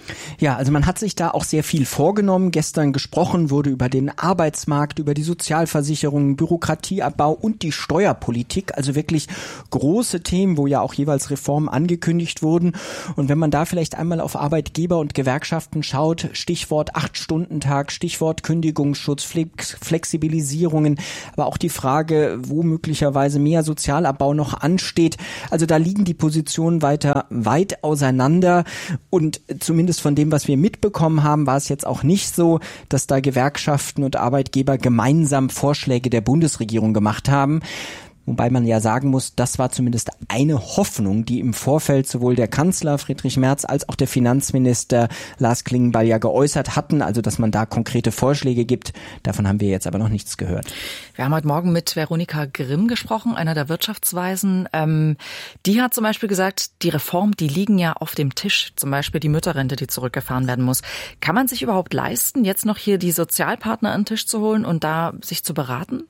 Ja, also man hat sich da auch sehr viel vorgenommen. Gestern gesprochen wurde über den Arbeitsmarkt, über die Sozialversicherungen, Bürokratieabbau und die Steuerpolitik. Also wirklich große Themen, wo ja auch jeweils Reformen angekündigt wurden. Und wenn man da vielleicht einmal auf Arbeitgeber und Gewerkschaften schaut, Stichwort Acht-Stunden-Tag, Stichwort Kündigungsschutz, Flex- Flexibilisierungen, aber auch die Frage, wo möglicherweise mehr Sozialabbau noch ansteht. Also da liegen die Positionen weiter weit auseinander und zumindest von dem, was wir mitbekommen haben, war es jetzt auch nicht so, dass da Gewerkschaften und Arbeitgeber gemeinsam Vorschläge der Bundesregierung gemacht haben. Wobei man ja sagen muss, das war zumindest eine Hoffnung, die im Vorfeld sowohl der Kanzler Friedrich Merz als auch der Finanzminister Lars Klingbeil ja geäußert hatten, also dass man da konkrete Vorschläge gibt. Davon haben wir jetzt aber noch nichts gehört. Wir haben heute Morgen mit Veronika Grimm gesprochen, einer der Wirtschaftsweisen. Ähm, die hat zum Beispiel gesagt, die Reformen, die liegen ja auf dem Tisch, zum Beispiel die Mütterrente, die zurückgefahren werden muss. Kann man sich überhaupt leisten, jetzt noch hier die Sozialpartner an den Tisch zu holen und da sich zu beraten?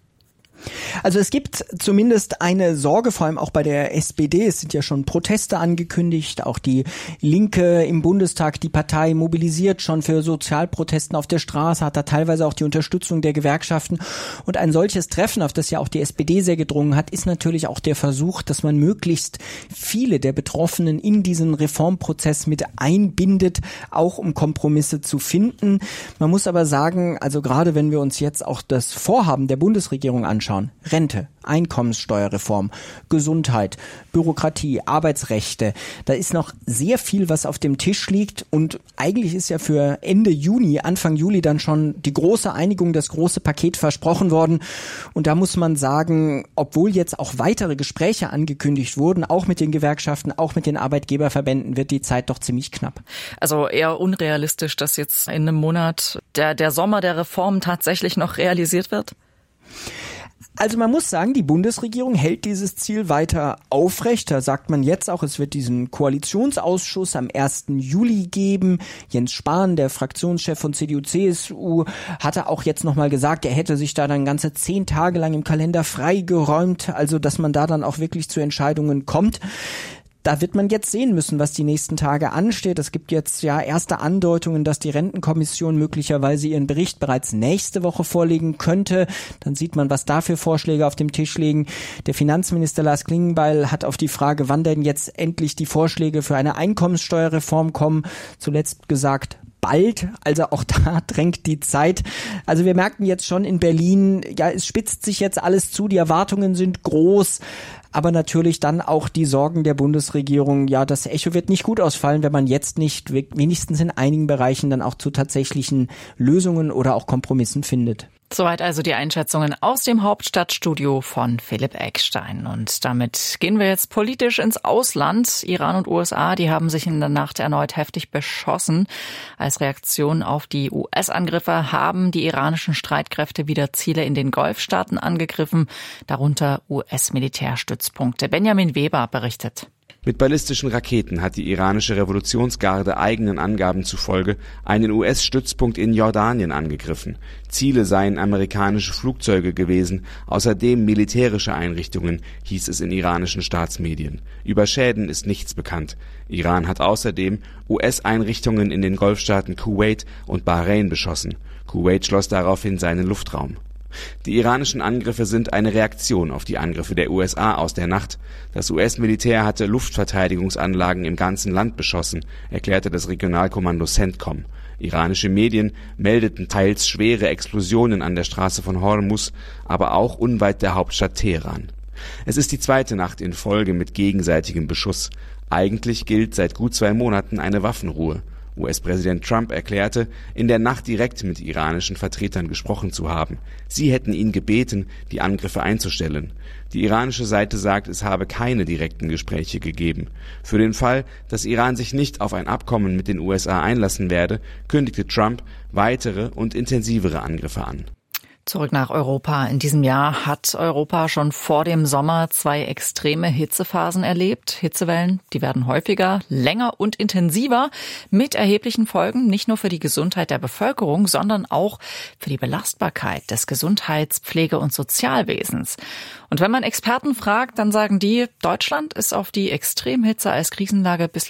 Also es gibt zumindest eine Sorge, vor allem auch bei der S P D. Es sind ja schon Proteste angekündigt. Auch die Linke im Bundestag, die Partei mobilisiert schon für Sozialprotesten auf der Straße, hat da teilweise auch die Unterstützung der Gewerkschaften. Und ein solches Treffen, auf das ja auch die S P D sehr gedrungen hat, ist natürlich auch der Versuch, dass man möglichst viele der Betroffenen in diesen Reformprozess mit einbindet, auch um Kompromisse zu finden. Man muss aber sagen, also gerade wenn wir uns jetzt auch das Vorhaben der Bundesregierung anschauen, Rente, Einkommenssteuerreform, Gesundheit, Bürokratie, Arbeitsrechte. Da ist noch sehr viel, was auf dem Tisch liegt und eigentlich ist ja für Ende Juni, Anfang Juli dann schon die große Einigung, das große Paket versprochen worden. Und da muss man sagen, obwohl jetzt auch weitere Gespräche angekündigt wurden, auch mit den Gewerkschaften, auch mit den Arbeitgeberverbänden, wird die Zeit doch ziemlich knapp. Also eher unrealistisch, dass jetzt in einem Monat der, der Sommer der Reformen tatsächlich noch realisiert wird? Also man muss sagen, die Bundesregierung hält dieses Ziel weiter aufrecht. Da sagt man jetzt auch, es wird diesen Koalitionsausschuss am ersten Juli geben. Jens Spahn, der Fraktionschef von C D U C S U, hatte auch jetzt nochmal gesagt, er hätte sich da dann ganze zehn Tage lang im Kalender freigeräumt. Also dass man da dann auch wirklich zu Entscheidungen kommt. Da wird man jetzt sehen müssen, was die nächsten Tage ansteht. Es gibt jetzt ja erste Andeutungen, dass die Rentenkommission möglicherweise ihren Bericht bereits nächste Woche vorlegen könnte. Dann sieht man, was da für Vorschläge auf dem Tisch liegen. Der Finanzminister Lars Klingbeil hat auf die Frage, wann denn jetzt endlich die Vorschläge für eine Einkommenssteuerreform kommen, zuletzt gesagt, bald, also auch da drängt die Zeit. Also wir merken jetzt schon in Berlin, ja, es spitzt sich jetzt alles zu, die Erwartungen sind groß, aber natürlich dann auch die Sorgen der Bundesregierung, ja, das Echo wird nicht gut ausfallen, wenn man jetzt nicht wenigstens in einigen Bereichen dann auch zu tatsächlichen Lösungen oder auch Kompromissen findet. Soweit also die Einschätzungen aus dem Hauptstadtstudio von Philipp Eckstein. Und damit gehen wir jetzt politisch ins Ausland. Iran und U S A, die haben sich in der Nacht erneut heftig beschossen. Als Reaktion auf die U S-Angriffe haben die iranischen Streitkräfte wieder Ziele in den Golfstaaten angegriffen, darunter U S-Militärstützpunkte. Benjamin Weber berichtet. Mit ballistischen Raketen hat die iranische Revolutionsgarde eigenen Angaben zufolge einen U S-Stützpunkt in Jordanien angegriffen. Ziele seien amerikanische Flugzeuge gewesen, außerdem militärische Einrichtungen, hieß es in iranischen Staatsmedien. Über Schäden ist nichts bekannt. Iran hat außerdem U S-Einrichtungen in den Golfstaaten Kuwait und Bahrain beschossen. Kuwait schloss daraufhin seinen Luftraum. Die iranischen Angriffe sind eine Reaktion auf die Angriffe der U S A aus der Nacht. Das U S-Militär hatte Luftverteidigungsanlagen im ganzen Land beschossen, erklärte das Regionalkommando CENTCOM. Iranische Medien meldeten teils schwere Explosionen an der Straße von Hormuz, aber auch unweit der Hauptstadt Teheran. Es ist die zweite Nacht in Folge mit gegenseitigem Beschuss. Eigentlich gilt seit gut zwei Monaten eine Waffenruhe. U S-Präsident Trump erklärte, in der Nacht direkt mit iranischen Vertretern gesprochen zu haben. Sie hätten ihn gebeten, die Angriffe einzustellen. Die iranische Seite sagt, es habe keine direkten Gespräche gegeben. Für den Fall, dass Iran sich nicht auf ein Abkommen mit den U S A einlassen werde, kündigte Trump weitere und intensivere Angriffe an. Zurück nach Europa. In diesem Jahr hat Europa schon vor dem Sommer zwei extreme Hitzephasen erlebt. Hitzewellen, die werden häufiger, länger und intensiver mit erheblichen Folgen, nicht nur für die Gesundheit der Bevölkerung, sondern auch für die Belastbarkeit des Gesundheits-, Pflege- und Sozialwesens. Und wenn man Experten fragt, dann sagen die, Deutschland ist auf die Extremhitze als Krisenlage bislang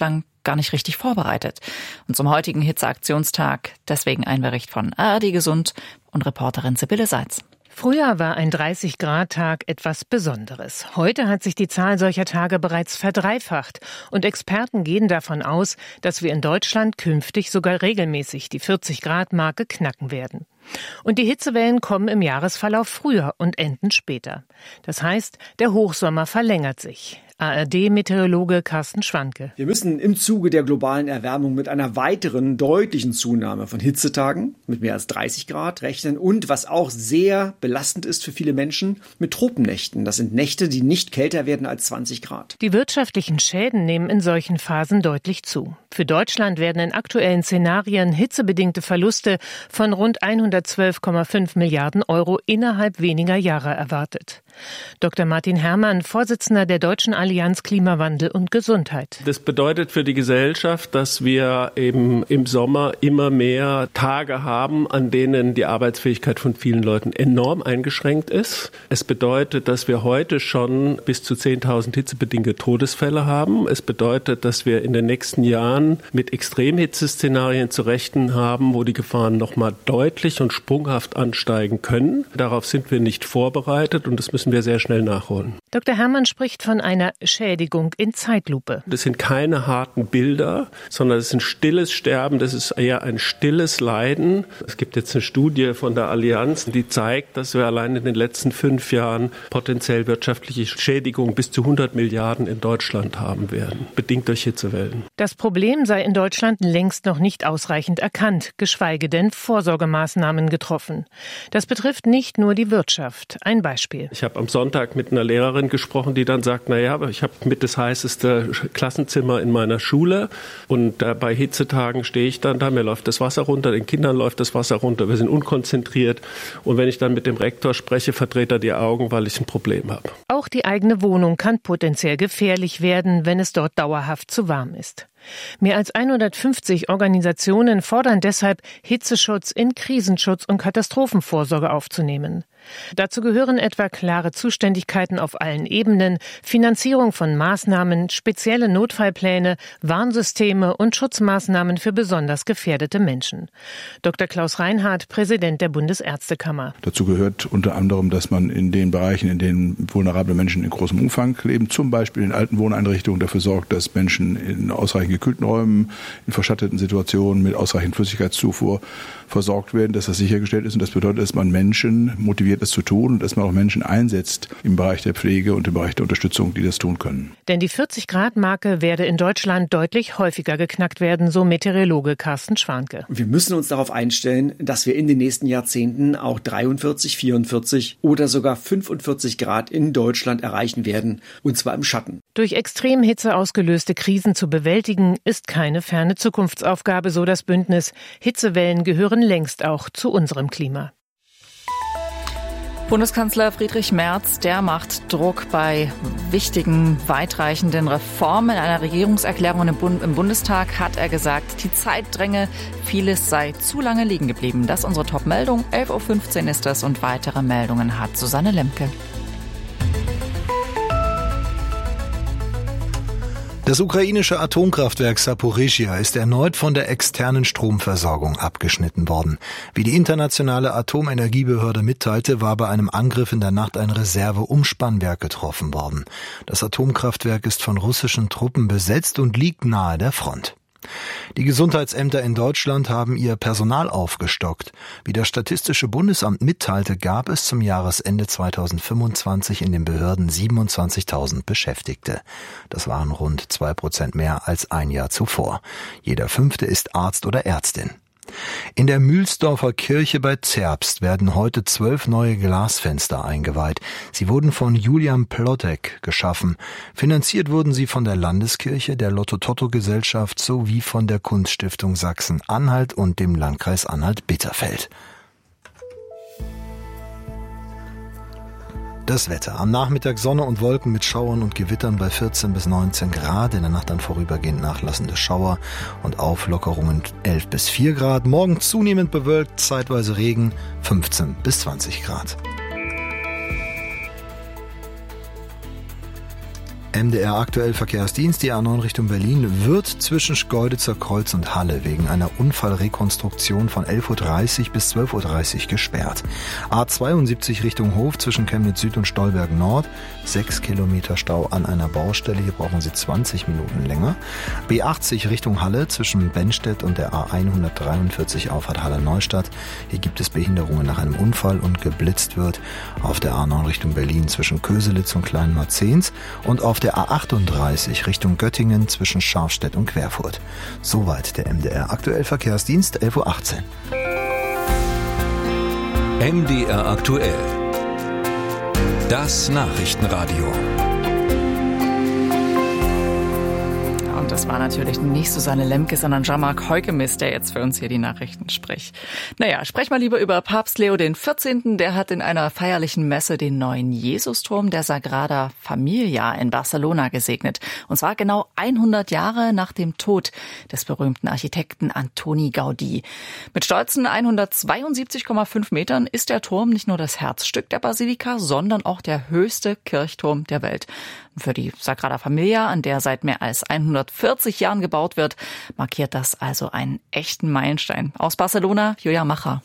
gar nicht richtig vorbereitet. Und zum heutigen Hitzeaktionstag deswegen ein Bericht von A R D Gesund und Reporterin Sibylle Seitz. Früher war ein dreißig-Grad-Tag etwas Besonderes. Heute hat sich die Zahl solcher Tage bereits verdreifacht. Und Experten gehen davon aus, dass wir in Deutschland künftig sogar regelmäßig die vierzig-Grad-Marke knacken werden. Und die Hitzewellen kommen im Jahresverlauf früher und enden später. Das heißt, der Hochsommer verlängert sich. A R D-Meteorologe Carsten Schwanke. Wir müssen im Zuge der globalen Erwärmung mit einer weiteren deutlichen Zunahme von Hitzetagen mit mehr als dreißig Grad rechnen und, was auch sehr belastend ist für viele Menschen, mit Tropennächten. Das sind Nächte, die nicht kälter werden als zwanzig Grad. Die wirtschaftlichen Schäden nehmen in solchen Phasen deutlich zu. Für Deutschland werden in aktuellen Szenarien hitzebedingte Verluste von rund hundertzwölf Komma fünf Milliarden Euro innerhalb weniger Jahre erwartet. Doktor Martin Herrmann, Vorsitzender der Deutschen Allianz Klimawandel und Gesundheit. Das bedeutet für die Gesellschaft, dass wir eben im Sommer immer mehr Tage haben, an denen die Arbeitsfähigkeit von vielen Leuten enorm eingeschränkt ist. Es bedeutet, dass wir heute schon bis zu zehntausend hitzebedingte Todesfälle haben. Es bedeutet, dass wir in den nächsten Jahren mit Extremhitzeszenarien zu rechnen haben, wo die Gefahren nochmal deutlich und sprunghaft ansteigen können. Darauf sind wir nicht vorbereitet und das müssen wir sehr schnell nachholen. Doktor Herrmann spricht von einer Schädigung in Zeitlupe. Das sind keine harten Bilder, sondern es ist ein stilles Sterben, das ist eher ein stilles Leiden. Es gibt jetzt eine Studie von der Allianz, die zeigt, dass wir allein in den letzten fünf Jahren potenziell wirtschaftliche Schädigungen bis zu hundert Milliarden in Deutschland haben werden, bedingt durch Hitzewellen. Das Problem sei in Deutschland längst noch nicht ausreichend erkannt, geschweige denn Vorsorgemaßnahmen getroffen. Das betrifft nicht nur die Wirtschaft. Ein Beispiel. Ich habe am Sonntag mit einer Lehrerin gesprochen, die dann sagt, naja, aber ich habe mit das heißeste Klassenzimmer in meiner Schule und äh, bei Hitzetagen stehe ich dann da, mir läuft das Wasser runter, den Kindern läuft das Wasser runter, wir sind unkonzentriert und wenn ich dann mit dem Rektor spreche, verdreht er die Augen, weil ich ein Problem habe. Auch die eigene Wohnung kann potenziell gefährlich werden, wenn es dort dauerhaft zu warm ist. Mehr als hundertfünfzig Organisationen fordern deshalb, Hitzeschutz in Krisenschutz und Katastrophenvorsorge aufzunehmen. Dazu gehören etwa klare Zuständigkeiten auf allen Ebenen, Finanzierung von Maßnahmen, spezielle Notfallpläne, Warnsysteme und Schutzmaßnahmen für besonders gefährdete Menschen. Doktor Klaus Reinhardt, Präsident der Bundesärztekammer. Dazu gehört unter anderem, dass man in den Bereichen, in denen vulnerable Menschen in großem Umfang leben, zum Beispiel in alten Wohneinrichtungen, dafür sorgt, dass Menschen in ausreichend gekühlten Räumen, in verschatteten Situationen mit ausreichend Flüssigkeitszufuhr versorgt werden, dass das sichergestellt ist. Und das bedeutet, dass man Menschen motiviert, das zu tun und dass man auch Menschen einsetzt im Bereich der Pflege und im Bereich der Unterstützung, die das tun können. Denn die vierzig-Grad-Marke werde in Deutschland deutlich häufiger geknackt werden, so Meteorologe Carsten Schwanke. Wir müssen uns darauf einstellen, dass wir in den nächsten Jahrzehnten auch dreiundvierzig, vierundvierzig oder sogar fünfundvierzig Grad in Deutschland erreichen werden, und zwar im Schatten. Durch Extremhitze ausgelöste Krisen zu bewältigen, ist keine ferne Zukunftsaufgabe, so das Bündnis. Hitzewellen gehören längst auch zu unserem Klima. Bundeskanzler Friedrich Merz, der macht Druck bei wichtigen, weitreichenden Reformen. In einer Regierungserklärung im, Bund, im Bundestag hat er gesagt, die Zeit dränge, vieles sei zu lange liegen geblieben. Das ist unsere Top-Meldung. elf Uhr fünfzehn ist das und weitere Meldungen hat Susanne Lemke. Das ukrainische Atomkraftwerk Saporischschja ist erneut von der externen Stromversorgung abgeschnitten worden. Wie die internationale Atomenergiebehörde mitteilte, war bei einem Angriff in der Nacht ein Reserveumspannwerk getroffen worden. Das Atomkraftwerk ist von russischen Truppen besetzt und liegt nahe der Front. Die Gesundheitsämter in Deutschland haben ihr Personal aufgestockt. Wie das Statistische Bundesamt mitteilte, gab es zum Jahresende zweitausendfünfundzwanzig in den Behörden siebenundzwanzigtausend Beschäftigte. Das waren rund zwei Prozent mehr als ein Jahr zuvor. Jeder Fünfte ist Arzt oder Ärztin. In der Mühlsdorfer Kirche bei Zerbst werden heute zwölf neue Glasfenster eingeweiht. Sie wurden von Julian Plottek geschaffen. Finanziert wurden sie von der Landeskirche, der Lotto-Totto-Gesellschaft sowie von der Kunststiftung Sachsen-Anhalt und dem Landkreis Anhalt-Bitterfeld. Das Wetter. Am Nachmittag Sonne und Wolken mit Schauern und Gewittern bei vierzehn bis neunzehn Grad. In der Nacht dann vorübergehend nachlassende Schauer und Auflockerungen elf bis vier Grad. Morgen zunehmend bewölkt, zeitweise Regen fünfzehn bis zwanzig Grad. M D R aktuell Verkehrsdienst, die A neun Richtung Berlin wird zwischen Schkeuditzer Kreuz und Halle wegen einer Unfallrekonstruktion von elf Uhr dreißig bis zwölf Uhr dreißig gesperrt. A zweiundsiebzig Richtung Hof zwischen Chemnitz Süd und Stolberg Nord, sechs Kilometer Stau an einer Baustelle, hier brauchen Sie zwanzig Minuten länger. B achtzig Richtung Halle zwischen Bennstedt und der A hundertdreiundvierzig Auffahrt Halle-Neustadt, hier gibt es Behinderungen nach einem Unfall und geblitzt wird. Auf der A neun Richtung Berlin zwischen Köselitz und Kleinmarzens und auf der A achtunddreißig Richtung Göttingen zwischen Scharfstedt und Querfurt. Soweit der M D R aktuell Verkehrsdienst, elf Uhr achtzehn. M D R aktuell. Das Nachrichtenradio. Und das war natürlich nicht Susanne Lemke, sondern Jean-Marc Heugemis, der jetzt für uns hier die Nachrichten spricht. Naja, sprech mal lieber über Papst Leo der vierzehnte. Der hat in einer feierlichen Messe den neuen Jesusturm der Sagrada Familia in Barcelona gesegnet. Und zwar genau hundert Jahre nach dem Tod des berühmten Architekten Antoni Gaudí. Mit stolzen hundertzweiundsiebzig Komma fünf Metern ist der Turm nicht nur das Herzstück der Basilika, sondern auch der höchste Kirchturm der Welt. Für die Sagrada Familia, an der seit mehr als hundertvierzig Jahren gebaut wird, markiert das also einen echten Meilenstein. Aus Barcelona, Julia Macher.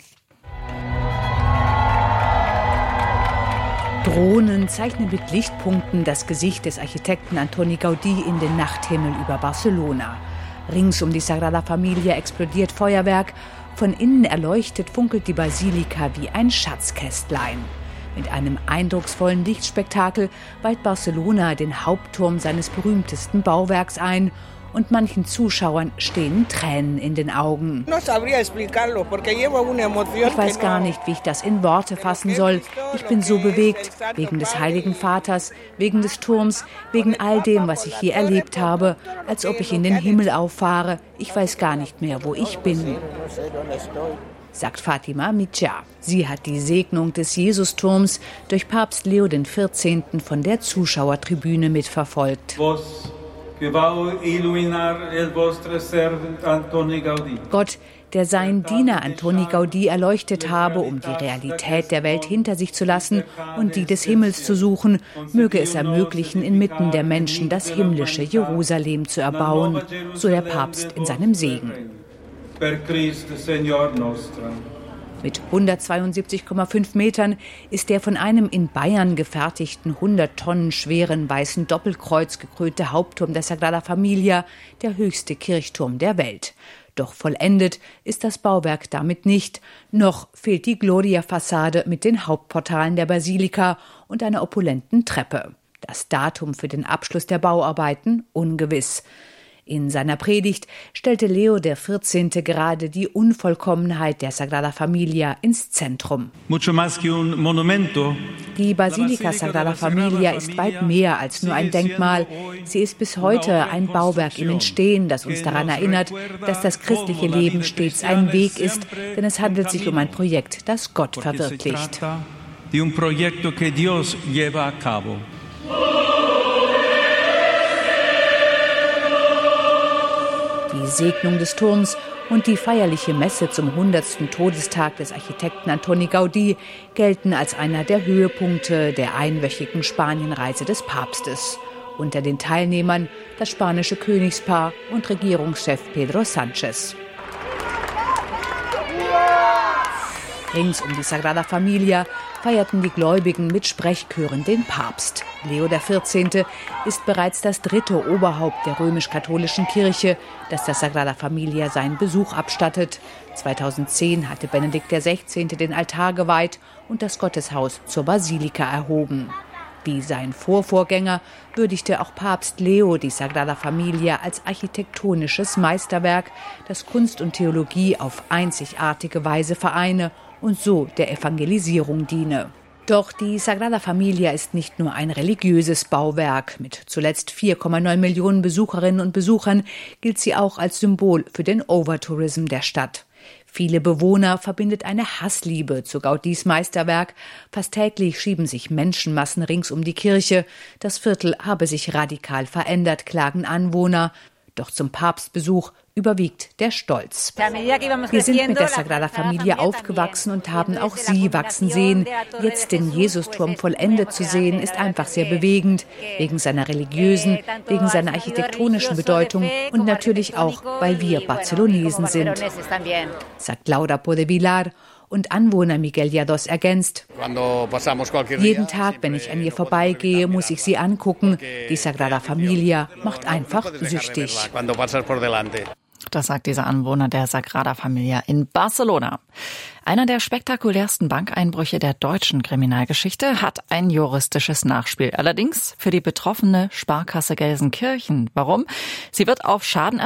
Drohnen zeichnen mit Lichtpunkten das Gesicht des Architekten Antoni Gaudí in den Nachthimmel über Barcelona. Rings um die Sagrada Familia explodiert Feuerwerk. Von innen erleuchtet funkelt die Basilika wie ein Schatzkästlein. Mit einem eindrucksvollen Lichtspektakel weiht Barcelona den Hauptturm seines berühmtesten Bauwerks ein. Und manchen Zuschauern stehen Tränen in den Augen. Ich weiß gar nicht, wie ich das in Worte fassen soll. Ich bin so bewegt, wegen des Heiligen Vaters, wegen des Turms, wegen all dem, was ich hier erlebt habe, als ob ich in den Himmel auffahre. Ich weiß gar nicht mehr, wo ich bin, sagt Fatima Mitja. Sie hat die Segnung des Jesusturms durch Papst Leo der vierzehnte. Von der Zuschauertribüne mitverfolgt. Gott, der seinen Diener Antoni Gaudí erleuchtet habe, um die Realität der Welt hinter sich zu lassen und die des Himmels zu suchen, möge es ermöglichen, inmitten der Menschen das himmlische Jerusalem zu erbauen, so der Papst in seinem Segen. Mit hundertzweiundsiebzig Komma fünf Metern ist der von einem in Bayern gefertigten hundert Tonnen schweren weißen Doppelkreuz gekrönte Hauptturm der Sagrada Familia der höchste Kirchturm der Welt. Doch vollendet ist das Bauwerk damit nicht. Noch fehlt die Gloria-Fassade mit den Hauptportalen der Basilika und einer opulenten Treppe. Das Datum für den Abschluss der Bauarbeiten ungewiss. In seiner Predigt stellte Leo der vierzehnte. gerade die Unvollkommenheit der Sagrada Familia ins Zentrum. Die Basilika Sagrada Familia ist weit mehr als nur ein Denkmal. Sie ist bis heute ein Bauwerk im Entstehen, das uns daran erinnert, dass das christliche Leben stets ein Weg ist, denn es handelt sich um ein Projekt, das Gott verwirklicht. Die Segnung des Turms und die feierliche Messe zum hundertsten. Todestag des Architekten Antoni Gaudí gelten als einer der Höhepunkte der einwöchigen Spanienreise des Papstes. Unter den Teilnehmern das spanische Königspaar und Regierungschef Pedro Sánchez. Rings um die Sagrada Familia feierten die Gläubigen mit Sprechchören den Papst. Leo der vierzehnte. ist bereits das dritte Oberhaupt der römisch-katholischen Kirche, das der Sagrada Familia seinen Besuch abstattet. zweitausendzehn hatte Benedikt der sechzehnte. den Altar geweiht und das Gotteshaus zur Basilika erhoben. Wie sein Vorvorgänger würdigte auch Papst Leo die Sagrada Familia als architektonisches Meisterwerk, das Kunst und Theologie auf einzigartige Weise vereine und so der Evangelisierung diene. Doch die Sagrada Familia ist nicht nur ein religiöses Bauwerk. Mit zuletzt vier Komma neun Millionen Besucherinnen und Besuchern gilt sie auch als Symbol für den Overtourism der Stadt. Viele Bewohner verbindet eine Hassliebe zu Gaudís Meisterwerk. Fast täglich schieben sich Menschenmassen rings um die Kirche. Das Viertel habe sich radikal verändert, klagen Anwohner. Doch zum Papstbesuch überwiegt der Stolz. Wir sind mit der Sagrada Familia aufgewachsen und haben auch sie wachsen sehen. Jetzt den Jesusturm vollendet zu sehen, ist einfach sehr bewegend, wegen seiner religiösen, wegen seiner architektonischen Bedeutung und natürlich auch, weil wir Barcelonesen sind, sagt Laura Podevilar. Und Anwohner Miguel Llados ergänzt: Jeden Tag, wenn ich an ihr vorbeigehe, muss ich sie angucken. Die Sagrada Familia macht einfach süchtig. Das sagt dieser Anwohner der Sagrada Familia in Barcelona. Einer der spektakulärsten Bankeinbrüche der deutschen Kriminalgeschichte hat ein juristisches Nachspiel. Allerdings für die betroffene Sparkasse Gelsenkirchen. Warum? Sie wird auf Schaden